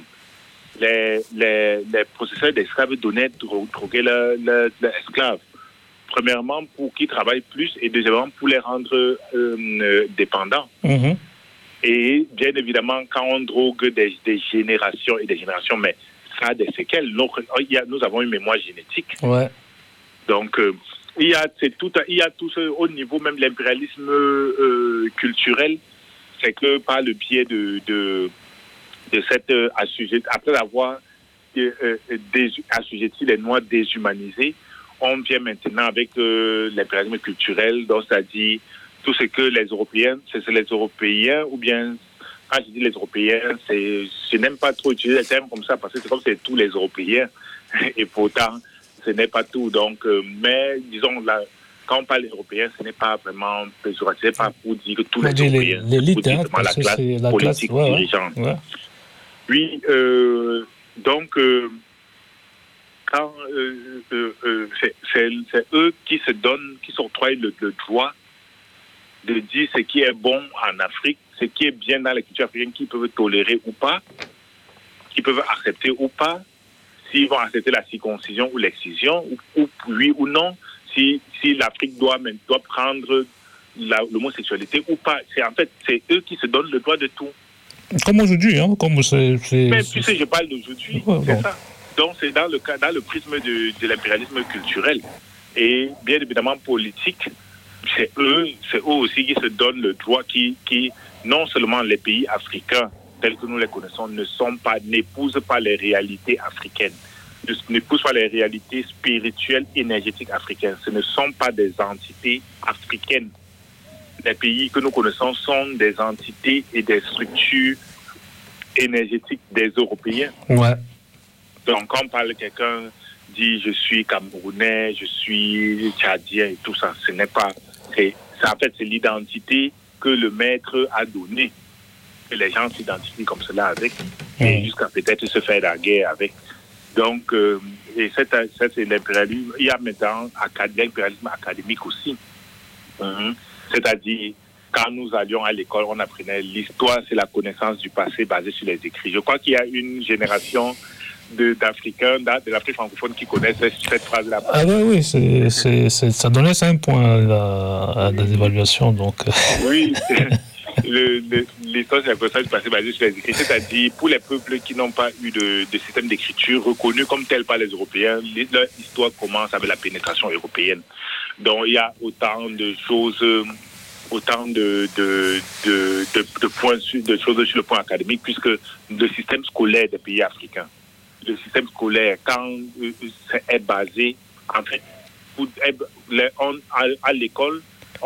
les, les, les processeurs d'esclaves donnaient droguer leurs le, le esclaves. Premièrement, pour qu'ils travaillent plus et deuxièmement, pour les rendre euh, dépendants. Mm-hmm. Et bien évidemment, quand on drogue des, des générations et des générations, mais ça a des séquelles. Nous, il y a, nous avons une mémoire génétique. Ouais. Donc, euh, il, y a, c'est tout, il y a tout ce, au niveau même de l'impérialisme euh, culturel, c'est que par le biais de, de, de cette euh, assujetti, après avoir euh, euh, assujetti les Noirs déshumanisés, on vient maintenant avec euh, l'impérialisme culturel, donc c'est-à-dire tout ce que les Européens, c'est, c'est les Européens ou bien... Quand je dis les Européens, c'est, je n'aime pas trop utiliser les termes comme ça parce que c'est comme c'est tous les Européens et pourtant ce n'est pas tout. Donc, euh, mais disons là, quand on parle européen, ce n'est pas vraiment péjoratif, c'est pas pour dire que tous les Européens, l'élite, c'est hein, pour dire la classe c'est la politique classe, ouais, dirigeante. Ouais. Oui, euh, donc euh, quand euh, euh, euh, c'est, c'est, c'est eux qui se donnent, qui s'octroient le, le droit de dire ce qui est bon en Afrique, ce qui est bien dans la culture africaine, qu'ils peuvent tolérer ou pas, qu'ils peuvent accepter ou pas, s'ils vont accepter la circoncision ou l'excision, ou, ou oui ou non, si, si l'Afrique doit, doit prendre la, l'homosexualité ou pas. C'est, en fait, c'est eux qui se donnent le droit de tout. Comme aujourd'hui, hein, comme c'est... c'est Mais c'est... puisque je parle d'aujourd'hui, ouais, c'est bon. ça. Donc, c'est dans le, dans le prisme de, de l'impérialisme culturel. Et bien évidemment politique, c'est eux, c'est eux aussi qui se donnent le droit, qui, qui non seulement les pays africains tels que nous les connaissons ne sont pas, n'épousent pas les réalités africaines, n'épousent pas les réalités spirituelles, énergétiques africaines. Ce ne sont pas des entités africaines. Les pays que nous connaissons sont des entités et des structures énergétiques des Européens. Ouais. Donc quand on parle de quelqu'un dit je suis Camerounais, je suis Tchadien et tout ça, ce n'est pas... C'est, c'est, en fait, c'est l'identité que le maître a donnée. Que les gens s'identifient comme cela avec, mmh. et jusqu'à peut-être se faire la guerre avec. Donc, euh, et c'est, c'est, c'est l'impérialisme. Il y a maintenant l'impérialisme académique aussi. Mmh. C'est-à-dire, quand nous allions à l'école, on apprenait l'histoire, c'est la connaissance du passé basée sur les écrits. Je crois qu'il y a une génération de, d'Africains, de l'Afrique francophone qui connaissent cette phrase-là. Ah oui, oui, c'est, c'est, c'est, ça donnait cinq points à, à des évaluations. Donc. Oui, le, le, l'histoire, c'est la connaissance du passé basée sur les écrits. C'est-à-dire, pour les peuples qui n'ont pas eu de, de système d'écriture reconnu comme tel par les Européens, leur histoire commence avec la pénétration européenne. Donc, il y a autant de choses... autant de, de, de, de, de, points sur, de choses sur le point académique, puisque le système scolaire des pays africains, le système scolaire, quand euh, est basé, en fait, on, à, à l'école,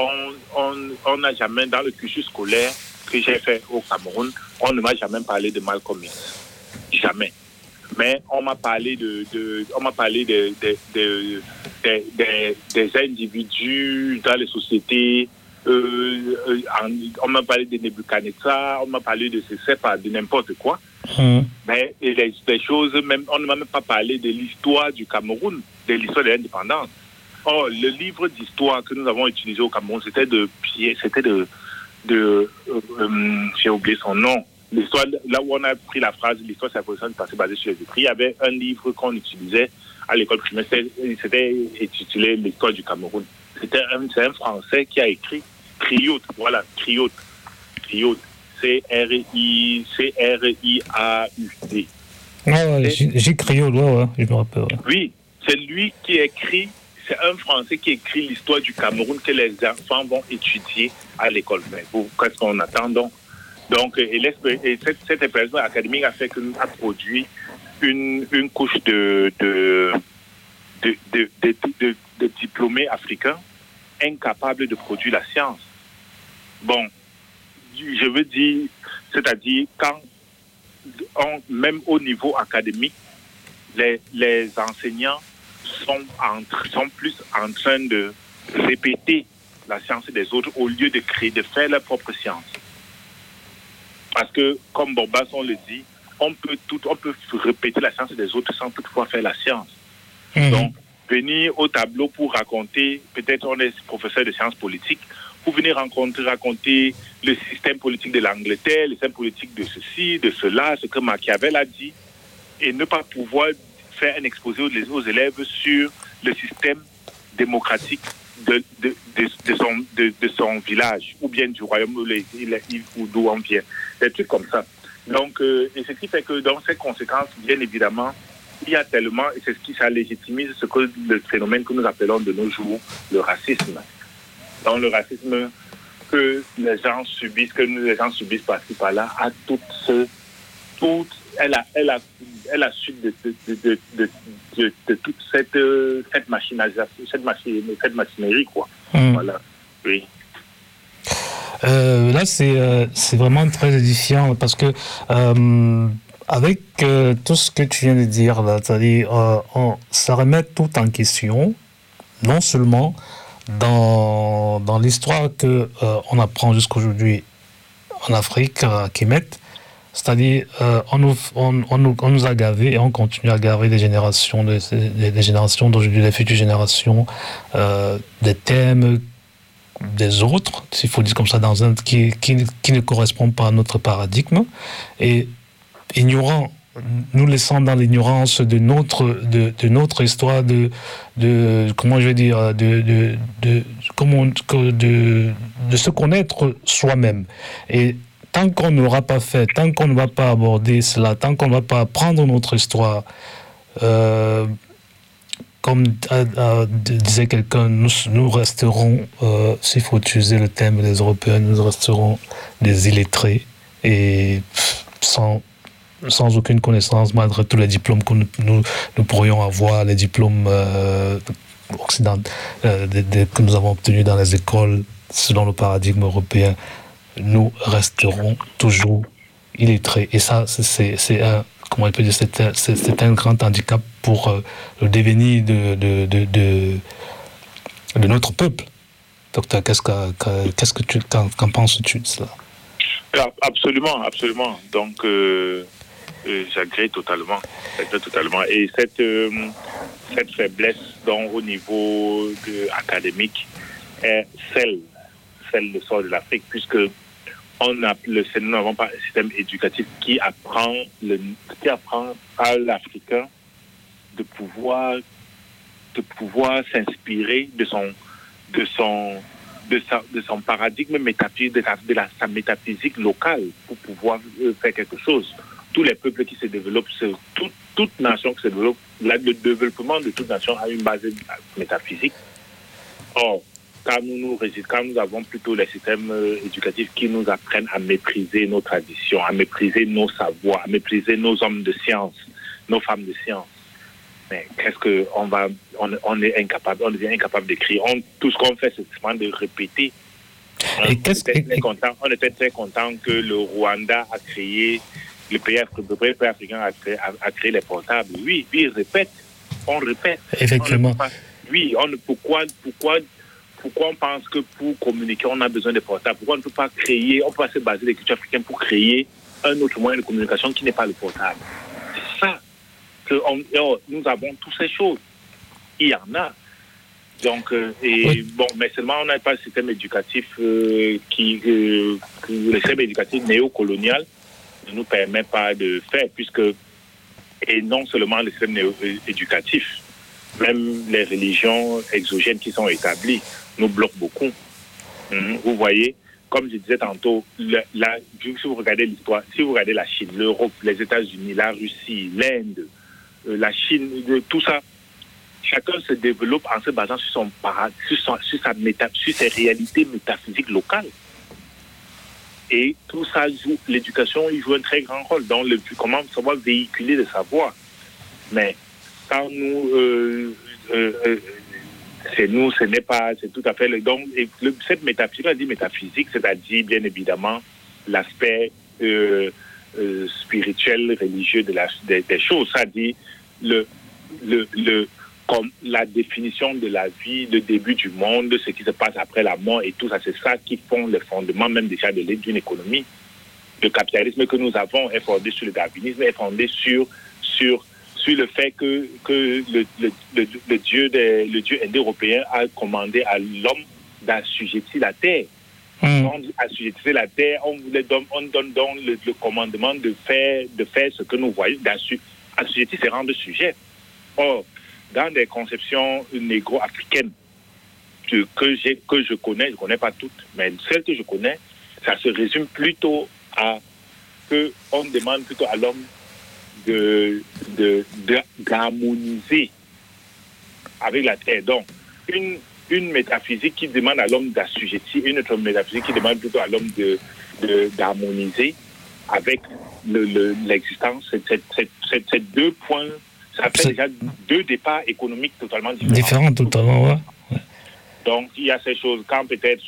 on n'a jamais, dans le cursus scolaire que j'ai fait au Cameroun, on ne m'a jamais parlé de Malcolm X. Jamais. Mais on m'a parlé de, de on m'a parlé de, de, de, de, de, de, des individus dans les sociétés Euh, euh, on m'a parlé de Nebuchadnezzar, on m'a parlé de ce c'est pas de n'importe quoi. Mmh. Mais les, les choses, même, on ne m'a même pas parlé de l'histoire du Cameroun, de l'histoire de l'indépendance. Oh, le livre d'histoire que nous avons utilisé au Cameroun, c'était de Pierre, c'était de, de euh, euh, j'ai oublié son nom. L'histoire, là où on a pris la phrase, l'histoire c'est la position du passé basée sur les écrits. Il y avait un livre qu'on utilisait à l'école primaire, c'était, c'était intitulé l'histoire du Cameroun. C'était un, c'est un Français qui a écrit Crioute, voilà, Crioute, Crioute, C R I C R I A U D. Ouais, ouais, j'ai, j'ai Crioute, ouais, ouais, je me rappelle. Ouais. Oui, c'est lui qui écrit, c'est un Français qui écrit l'histoire du Cameroun que les enfants vont étudier à l'école. Mais pour qu'est-ce qu'on attend donc? Donc, et, et cette, cette expérience académique a fait que nous a produit une, une couche de, de, de, de, de, de, de diplômés africains incapables de produire la science. Bon, je veux dire, c'est-à-dire quand, on, même au niveau académique, les, les enseignants sont, en, sont plus en train de répéter la science des autres au lieu de créer, de faire leur propre science. Parce que, comme Borbas, on le dit, on peut, tout, on peut répéter la science des autres sans toutefois faire la science. Mmh. Donc, venir au tableau pour raconter, peut-être on est professeur de sciences politiques, pour venir rencontrer, raconter le système politique de l'Angleterre, le système politique de ceci, de cela, ce que Machiavel a dit, et ne pas pouvoir faire un exposé aux, aux élèves sur le système démocratique de, de, de, de, son, de, de son village, ou bien du royaume où d'où on vient. Des trucs comme ça. Donc, euh, et ce qui fait que dans ces conséquences, bien évidemment, il y a tellement, et c'est ce qui ça légitimise ce que le phénomène que nous appelons de nos jours le racisme. Dans le racisme que les gens subissent, que nous, les gens subissent par-ci par-là, à toute ce, toute, elle a, elle a, elle a suite de, de, de, de, de, de, de toute cette, cette machinisation, cette machine, cette machinerie, quoi. Mmh. Voilà. Oui. Euh, là, c'est, euh, c'est vraiment très édifiant parce que euh, avec euh, tout ce que tu viens de dire, là, c'est-à-dire, euh, on, ça remet tout en question, non seulement dans, dans l'histoire qu'on euh, apprend jusqu'aujourd'hui en Afrique, à Kemet, c'est-à-dire euh, on, nous, on, on, nous, on nous a gavés et on continue à gaver des générations, des, des, des générations d'aujourd'hui, des futures générations, euh, des thèmes des autres, s'il faut dire comme ça, dans un qui, qui, qui ne correspond pas à notre paradigme, et ignorant, nous laissant dans l'ignorance de notre, de, de notre histoire, de, de, comment je vais dire, de, de, de, comment, de, de, de se connaître soi-même. Et tant qu'on ne l'aura pas fait, tant qu'on ne va pas aborder cela, tant qu'on ne va pas apprendre notre histoire, euh, comme euh, euh, disait quelqu'un, nous, nous resterons, euh, s'il faut utiliser le thème des Européens, nous resterons des illettrés et sans, sans aucune connaissance, malgré tous les diplômes que nous, nous, nous pourrions avoir, les diplômes euh, occidentaux euh, de, de, que nous avons obtenus dans les écoles, selon le paradigme européen, nous resterons toujours illettrés. Et ça, c'est, c'est un... Comment on peut dire, c'est un, c'est, c'est un grand handicap pour euh, le devenir de, de, de, de, de notre peuple. Docteur, qu'est-ce que, que, qu'est-ce que tu, qu'en, qu'en penses-tu de cela? Absolument, absolument. Donc, euh, euh, j'agrée totalement. J'agrée totalement. Et cette, euh, cette faiblesse donc, au niveau de, académique est celle, celle de sort de l'Afrique, puisque on a le, nous n'avons pas un système éducatif qui apprend, le, qui apprend à l'Africain de pouvoir, de pouvoir s'inspirer de son, de son, de sa, de son paradigme métaphysique, de, la, de la, sa métaphysique locale pour pouvoir faire quelque chose. Tous les peuples qui se développent, tout, toute nation qui se développe, le développement de toute nation a une base métaphysique. Or, Quand nous, quand nous avons plutôt les systèmes éducatifs qui nous apprennent à maîtriser nos traditions, à maîtriser nos savoirs, à maîtriser nos hommes de science, nos femmes de science. Mais qu'est-ce que on va, on, on est incapable, on devient incapable d'écrire. On, tout ce qu'on fait, c'est simplement de répéter. On, qu'est-ce était très content, on était très content que le Rwanda a créé, le pays, le pays africain a créé, a, a créé les portables. Oui, oui, répète, on répète. Effectivement. On pas, oui, on, pourquoi, pourquoi pourquoi on pense que pour communiquer, on a besoin de portables? Pourquoi on ne peut pas créer, on peut pas se baser sur les cultures africaines pour créer un autre moyen de communication qui n'est pas le portable? C'est ça que on, oh, nous avons toutes ces choses. Il y en a. Donc, euh, et oui. bon, mais seulement on n'a pas le système éducatif euh, qui, euh, le système éducatif néocolonial ne nous permet pas de faire, puisque, et non seulement le système néo-éducatif, même les religions exogènes qui sont établies nous bloquent beaucoup. Mmh, vous voyez, comme je disais tantôt, le, la, si vous regardez l'histoire, si vous regardez la Chine, l'Europe, les États-Unis, la Russie, l'Inde, euh, la Chine, de, tout ça, chacun se développe en se basant sur son parade, sur, son, sur, sa méta, sur ses réalités métaphysiques locales. Et tout ça joue, l'éducation, il joue un très grand rôle dans le comment savoir véhiculer le savoir. Mais quand nous, euh, euh, euh, c'est nous, ce n'est pas, c'est tout à fait le donc et le, cette métaphysique, on dit métaphysique, c'est-à-dire bien évidemment l'aspect euh, euh, spirituel, religieux de la, des, des choses, ça dit le le le comme la définition de la vie, le début du monde, ce qui se passe après la mort et tout ça, c'est ça qui font le fondement même déjà de d'une économie. Le capitalisme que nous avons est fondé sur le darwinisme, est fondé sur sur sur le fait que que le le, le, le dieu des, le dieu indo-européen a commandé à l'homme d'assujettir la terre. Mmh. On assujettir la terre, on voulait donne, on donne donc le, le commandement de faire de faire ce que nous voyons, d'assujettir, c'est rendre sujet. Or, dans des conceptions négro-africaines que, que, j'ai, que je connais, je ne connais pas toutes, mais celles que je connais, ça se résume plutôt à qu'on demande plutôt à l'homme de, de, de, d'harmoniser avec la terre. Donc, une, une métaphysique qui demande à l'homme d'assujettir, une autre métaphysique qui demande plutôt à l'homme de, de, d'harmoniser avec le, le, l'existence. C'est, c'est, c'est, c'est, c'est deux points. Ça fait c'est... déjà deux départs économiques totalement différents. Différents, totalement, ouais. ouais. Donc, il y a ces choses. Quand peut-être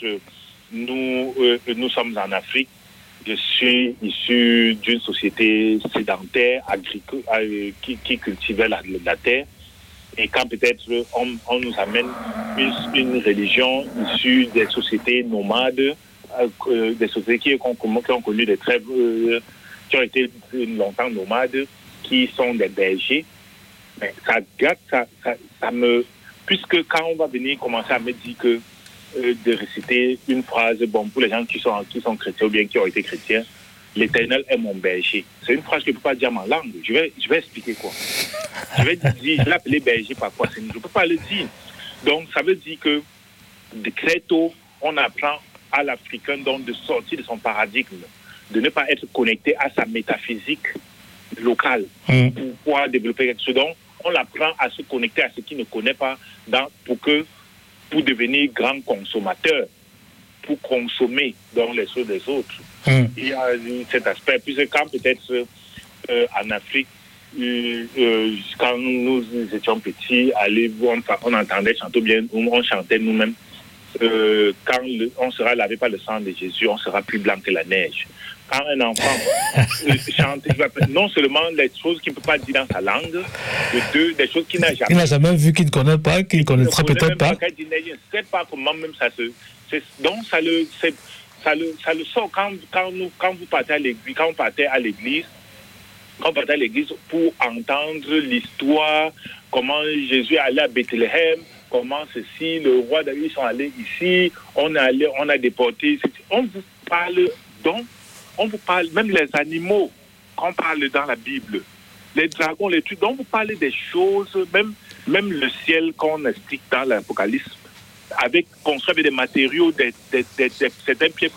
nous, euh, nous sommes en Afrique, je suis issu d'une société sédentaire, agricole, euh, qui, qui cultivait la, la terre. Et quand peut-être on, on nous amène une, une religion issue des sociétés nomades, euh, des sociétés qui ont, qui ont connu des trêves, euh, qui ont été longtemps nomades, qui sont des bergers. Mais ça gâte, ça, ça, ça me... Puisque quand on va venir commencer à me dire que euh, de réciter une phrase, bon, pour les gens qui sont, qui sont chrétiens ou bien qui ont été chrétiens, l'Éternel est mon berger. C'est une phrase que je ne peux pas dire en langue. Je vais, je vais expliquer quoi. Je vais dire, je vais l'appeler berger par quoi? Je ne peux pas le dire. Donc, ça veut dire que de très tôt, on apprend à l'Africain donc de sortir de son paradigme, de ne pas être connecté à sa métaphysique locale mmh. pour pouvoir développer quelque chose. Donc, on l'apprend à se connecter à ce qu'il ne connaît pas dans, pour, que, pour devenir grand consommateur, pour consommer dans les choses des autres. Mmh. Il y a cet aspect. Puisque quand peut-être euh, en Afrique, euh, euh, quand nous, nous étions petits, allez, on, on entendait chanter bien, on chantait nous-mêmes. Euh, quand le, on sera lavé par le sang de Jésus, on sera plus blanc que la neige. Quand un enfant euh, chante, non seulement les choses qu'il ne peut pas dire dans sa langue, de deux, des choses qu'il n'a jamais, il n'a jamais vu, qu'il ne connaît pas, qu'il ne connaîtra peut-être pas. pas. Il ne sait pas comment même ça se... C'est, donc ça le, c'est, ça, le, ça le sort quand, quand, nous, quand vous partez à l'église, quand on partait à l'église, quand on partait à l'église pour entendre l'histoire, comment Jésus est allé à Bethléem, comment ceci, le roi David sont allés ici, on a, allé, on a déporté. On vous parle donc, on vous parle, même les animaux, qu'on parle dans la Bible, les dragons, les trucs, donc vous parlez des choses, même, même le ciel qu'on explique dans l'Apocalypse, avec construit avec des matériaux, des, des, des, des, certains pieds,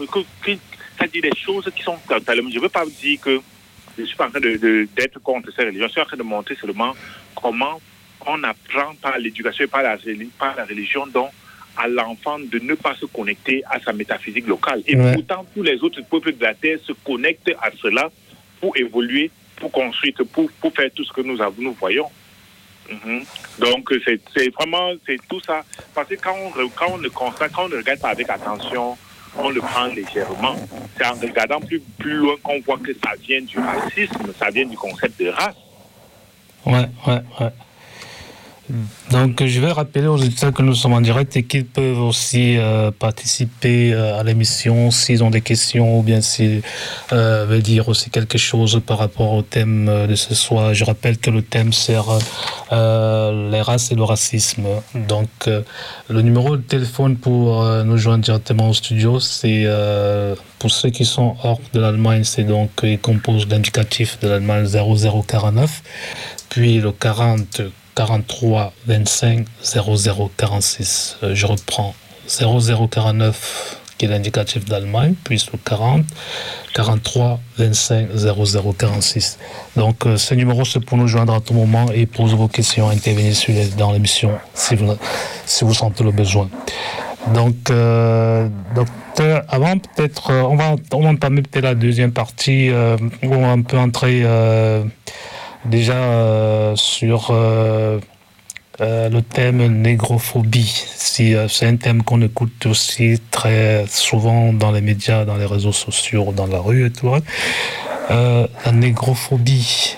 ça dit des choses qui sont totalement. Je ne veux pas vous dire que je ne suis pas en train de, de, d'être contre ces religions, je suis en train de montrer seulement comment on apprend par l'éducation et par la, par la religion, donc à l'enfant de ne pas se connecter à sa métaphysique locale. Et ouais. pourtant, tous les autres peuples de la Terre se connectent à cela pour évoluer, pour construire, pour, pour faire tout ce que nous, avons, nous voyons. Mm-hmm. Donc, c'est, c'est vraiment c'est tout ça. Parce que quand on, quand on le constate, quand on ne regarde pas avec attention, on le prend légèrement. C'est en regardant plus, plus loin qu'on voit que ça vient du racisme, ça vient du concept de race. Ouais, ouais, ouais. Donc, je vais rappeler aux auditeurs que nous sommes en direct et qu'ils peuvent aussi euh, participer euh, à l'émission s'ils ont des questions ou bien s'ils euh, veulent dire aussi quelque chose par rapport au thème de ce soir. Je rappelle que le thème c'est euh, les races et le racisme. Donc, euh, le numéro de téléphone pour euh, nous joindre directement au studio, c'est euh, pour ceux qui sont hors de l'Allemagne, c'est donc ils composent l'indicatif de l'Allemagne zéro zéro quarante-neuf, puis le quarante quarante-trois vingt-cinq zéro zéro quarante-six. Euh, je reprends zéro zéro quarante-neuf qui est l'indicatif d'Allemagne, puis le quarante quarante-trois vingt-cinq zéro zéro quarante-six. Donc euh, ce numéro c'est pour nous joindre à tout moment et poser vos questions, intervenir sur les, dans l'émission si vous, si vous sentez le besoin. Donc, euh, docteur, avant peut-être, euh, on va on va entamer peut-être la deuxième partie euh, où on peut entrer euh, déjà euh, sur euh, euh, le thème négrophobie. Si, euh, c'est un thème qu'on écoute aussi très souvent dans les médias, dans les réseaux sociaux, dans la rue et tout. Euh, la négrophobie.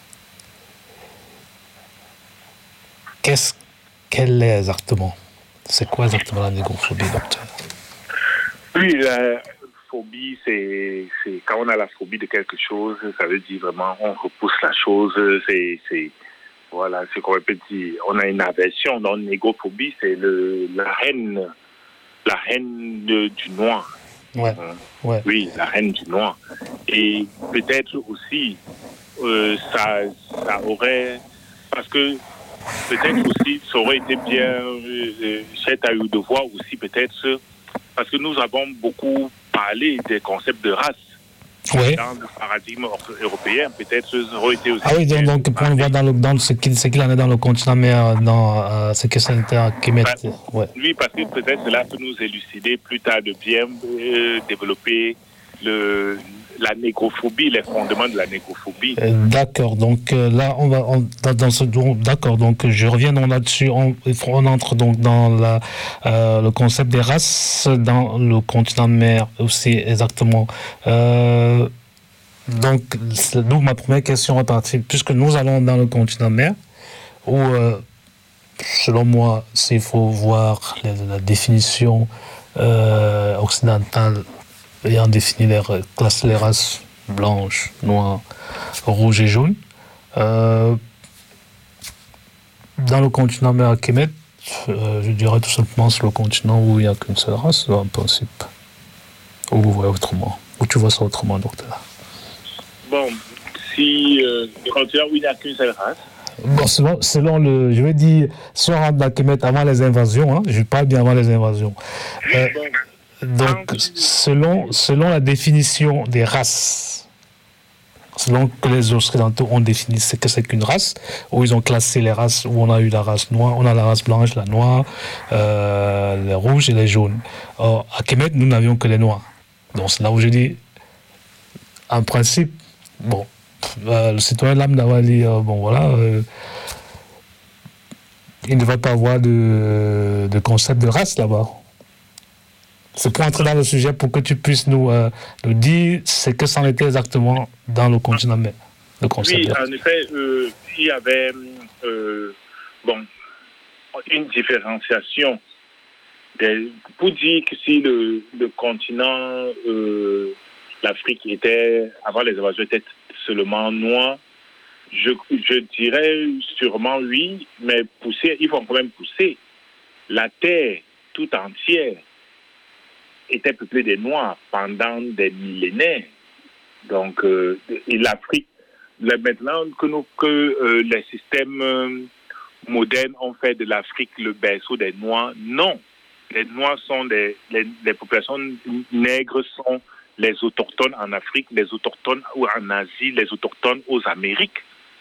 Qu'est-ce qu'elle est exactement? C'est quoi exactement la négrophobie, docteur? Oui, la phobie, c'est, c'est quand on a la phobie de quelque chose, ça veut dire vraiment on repousse la chose, c'est, c'est voilà, c'est qu'on peut dire, on a une aversion. Donc, négrophobie, c'est le, la haine, la haine de, du noir. Ouais. Ouais. Oui, la haine du noir. Et peut-être aussi, euh, ça, ça aurait, parce que peut-être aussi, ça aurait été bien, euh, c'est à eux de voir aussi peut-être, parce que nous avons beaucoup parlé des concepts de race. Oui. Dans le paradigme européen, peut-être ça aurait été aussi. Ah oui, donc, donc pour voir dans, le, dans le, ce, qu'il, ce qu'il en est dans le continent, mais dans euh, ce que c'est qui met. Bah, ouais. Oui, parce que peut-être cela peut nous élucider plus tard de bien euh, développer le. La négrophobie, les fondements de la négrophobie. Euh, d'accord, donc euh, là, on va on, dans, dans ce d'accord, donc je reviens donc là-dessus. On, on entre donc dans la, euh, le concept des races dans le continent mer aussi exactement. Euh, donc, donc ma première question est partie, puisque nous allons dans le continent mer, où euh, selon moi, s'il faut voir la, la définition euh, occidentale ayant défini les, classer les races blanches, noires, rouges et jaunes. Euh, dans le continent Méakémet, euh, je dirais tout simplement c'est le continent où il n'y a qu'une seule race, en principe. Ou vous voyez autrement. Ou tu vois ça autrement, docteur? Bon, si euh, le continent où il n'y a qu'une seule race. Bon, selon, selon le, je vais dire, si on rentre dans Kémet avant les invasions, hein, je parle bien avant les invasions. Euh, bon. Donc, selon, selon la définition des races, selon que les Occidentaux ont défini ce que c'est qu'une race, où ils ont classé les races, où on a eu la race noire, on a la race blanche, la noire, euh, les rouges et les jaunes. Or, à Kémet, nous n'avions que les noirs. Donc, c'est là où je dis, en principe, bon, euh, le citoyen lambda va dire, bon, voilà, euh, il ne va pas avoir de, de concept de race là-bas. C'est pour entrer dans le sujet pour que tu puisses nous, euh, nous dire ce que c'en était exactement dans le continent, le concept. Oui, en effet, euh, il y avait euh, bon, une différenciation. Des, pour dire que si le, le continent, euh, l'Afrique était, avant les invasions, était seulement noir, je, je dirais sûrement oui, mais pousser, il faut quand même pousser. La terre tout entière était peuplée des Noirs pendant des millénaires. Donc, euh, et l'Afrique, là, maintenant que, nous, que euh, les systèmes euh, modernes ont fait de l'Afrique le berceau des Noirs, non. Les Noirs sont des, les, les populations nègres sont les autochtones en Afrique, les autochtones en Asie, les autochtones aux Amériques.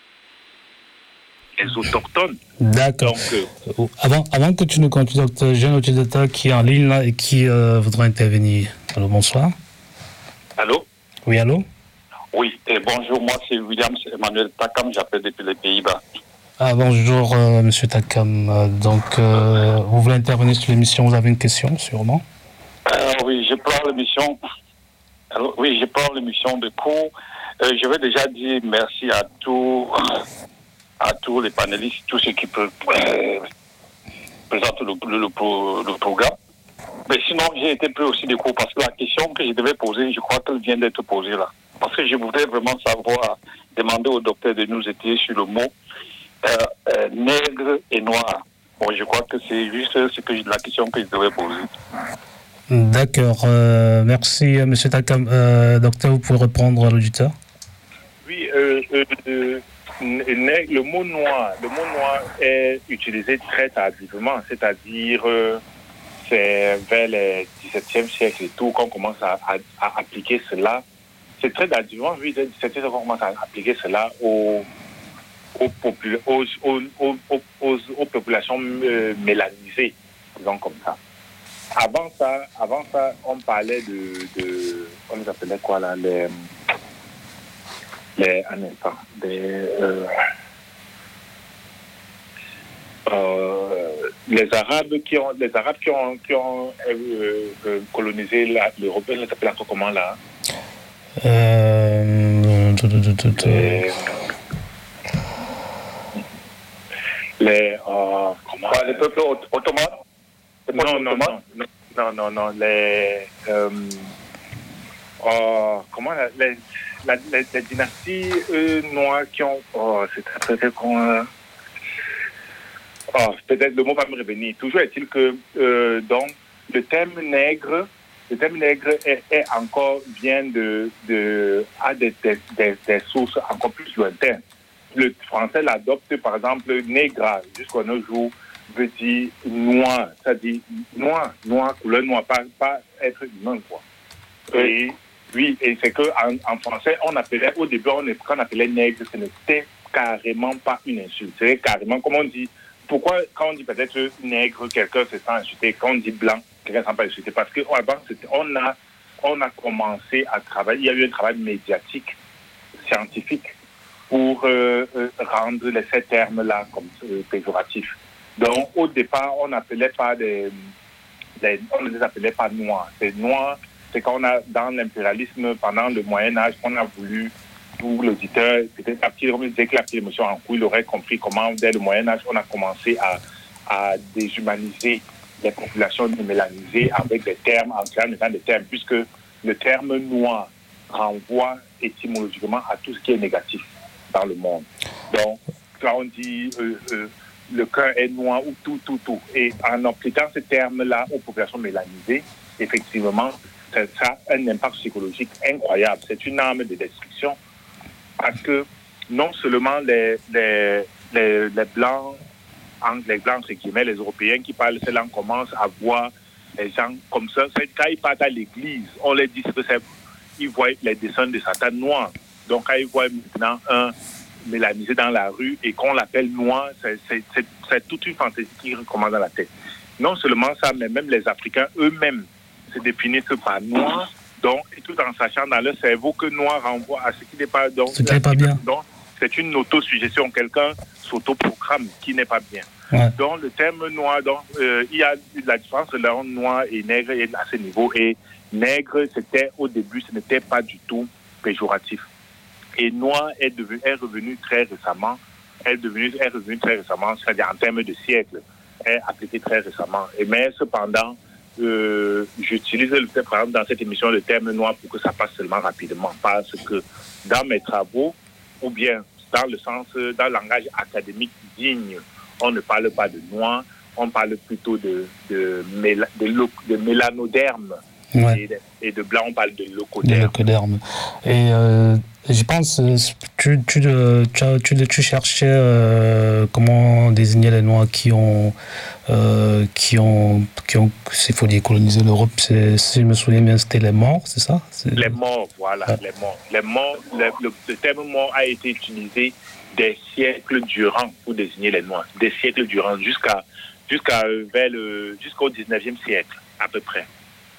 Les autochtones. D'accord. Donc, euh, avant, avant que tu ne continues, docteur, j'ai un utilisateur qui est en ligne là et qui euh, voudra intervenir. Allô, bonsoir. Allô? Oui, allô? Oui, et bonjour, moi c'est William Emmanuel Takam, j'appelle depuis les Pays-Bas. Ah, bonjour, euh, monsieur Takam. Donc, euh, vous voulez intervenir sur l'émission, vous avez une question, sûrement? euh, Oui, je prends l'émission. Alors, oui, je prends l'émission de cours. Euh, je vais déjà dire merci à tous. à tous les panélistes, tous ceux qui peuvent, euh, présentent le, le, le, pro, le programme. Mais sinon, j'ai été pris aussi des cours parce que la question que je devais poser, je crois qu'elle vient d'être posée là. Parce que je voudrais vraiment savoir, demander au docteur de nous étayer sur le mot euh, euh, nègre et noir. Bon, je crois que c'est juste ce que, la question que je devais poser. D'accord. Euh, merci, M. Takam. Euh, docteur, vous pouvez répondre à l'auditeur? Oui, euh, euh, euh, le mot noir, le mot noir est utilisé très tardivement, c'est-à-dire euh, c'est vers le dix-septième siècle et tout qu'on commence à, à, à appliquer cela. C'est très tardivement, oui, le dix-septième siècle qu'on commence à appliquer cela aux, aux, popula- aux, aux, aux, aux, aux populations euh, mélanisées, disons comme ça. Avant ça, avant ça, on parlait de, de on les appelait quoi là, les, les, un instant, des, euh, euh, les Arabes qui ont, les Arabes qui ont, qui ont euh, euh, colonisé la, l'Europe, ils s'appellent encore comment là? Euh... Les, les euh, comment? Les peuples ottomans? Non, non, non, non, non, non, non, les, euh, oh, comment, la, les, la, les, les dynasties euh, noires qui ont, oh, c'est très, très, con, euh, oh, peut-être le mot va me revenir. Toujours est-il que, euh, donc, le terme nègre, le terme nègre est, est encore, vient de, de, a des, des, des, des sources encore plus lointaines. Le français l'adopte, par exemple, négra, jusqu'à nos jours, veut dire noir, c'est-à-dire noir, noir, couleur noire, pas, pas être humain, quoi. Et oui, et c'est qu'en en français, on appelait, au début, on, quand on appelait nègre, ce n'était carrément pas une insulte. C'est carrément, comme on dit, pourquoi quand on dit peut-être nègre, quelqu'un se sent insulté, quand on dit blanc, quelqu'un ne se sent pas insulté, parce qu'avant, on a, on a commencé à travailler, il y a eu un travail médiatique, scientifique, pour euh, euh, rendre les, ces termes-là comme euh, péjoratifs. Donc, au départ, on n'appelait pas des, des, on ne les appelait pas noirs. C'est noir, c'est quand on a, dans l'impérialisme, pendant le Moyen-Âge, qu'on a voulu, pour l'auditeur, peut-être la petite, dès que la petite émotion en cours, il aurait compris comment, dès le Moyen-Âge, on a commencé à, à déshumaniser les populations mélanisées avec des termes, en créant des termes, puisque le terme noir renvoie étymologiquement à tout ce qui est négatif dans le monde. Donc, quand on dit euh, euh, le cœur est noir ou tout, tout, tout, et en appliquant ce terme-là aux populations mélanisées, effectivement, ça, ça a un impact psychologique incroyable. C'est une arme de destruction parce que non seulement les, les, les, les Blancs, les Blancs, entre guillemets, les Européens qui parlent cette langue commencent à voir les gens comme ça. C'est quand ils partent à l'église, on leur dit que c'est, ils voient les dessins de Satan noirs. Donc, quand ils voient maintenant un mélanisé dans la rue et qu'on l'appelle noir, c'est, c'est, c'est, c'est toute une fantaisie qui recommande dans la tête. Non seulement ça, mais même les Africains eux-mêmes se définissent par noir, donc, et tout en sachant dans leur cerveau que noir renvoie à ce qui n'est pas... Donc, ce qui n'est pas bien. Donc, c'est une autosuggestion. Quelqu'un s'autoprogramme qui n'est pas bien. Ouais. Donc, le terme noir, donc, euh, il y a la différence entre noir et nègre à ce niveau. Et nègre, c'était au début, ce n'était pas du tout péjoratif. Et noir est, devenu, est revenu très récemment, est, devenu, est revenu très récemment, c'est-à-dire en termes de siècle, est appliqué très récemment. Et mais cependant, euh, j'utilise le, par exemple dans cette émission le terme noir pour que ça passe seulement rapidement, parce que dans mes travaux, ou bien dans le sens, dans le langage académique digne, on ne parle pas de noir, on parle plutôt de, de, méla, de, lo, de mélanoderme. Ouais. Et, de, et de blanc, on parle de locoderme. De locoderme. Et euh, je pense, tu, tu, tu, tu, tu cherchais euh, comment désigner les Noirs qui ont, euh, qui ont, qui ont, s'il faut dire, colonisé l'Europe. C'est, si je me souviens bien, c'était les morts, c'est ça? C'est... Les morts, voilà, ah. les morts. Les morts, le, le, le terme mort a été utilisé des siècles durant pour désigner les Noirs. Des siècles durant, jusqu'à, jusqu'à vers le, jusqu'au dix-neuvième siècle, à peu près.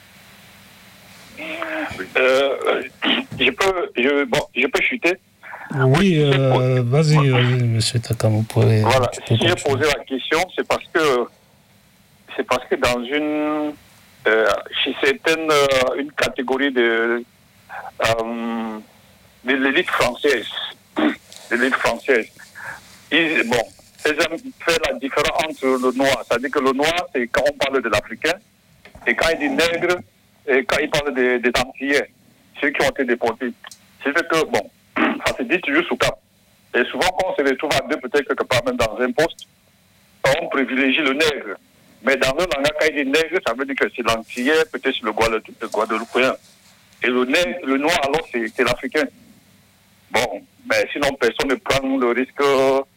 Euh, je peux, je, bon, je peux chuter. Oui, euh, vas-y, vas-y, monsieur Takam, vous pouvez. Voilà, si j'ai posé la question, c'est parce que c'est parce que dans une euh, chez certaines euh, une catégorie de euh, de l'élite française, de l'élite française, ils, bon, ils aiment faire la différence entre le noir. C'est-à-dire que le noir, c'est quand on parle de l'Africain, et quand il dit nègre, et quand il parle des, des Antillais, ceux qui ont été déportés. C'est fait que, bon, ça se dit toujours sous cap. Et souvent, quand on se retrouve à deux, peut-être quelque part même dans un poste, on privilégie le nègre. Mais dans le langage, quand il dit nègre, ça veut dire que c'est l'antillais, peut-être c'est le guadeloupéen. Et le nègre, le noir, alors, c'est, c'est l'Africain. Bon, mais sinon, personne ne prend le risque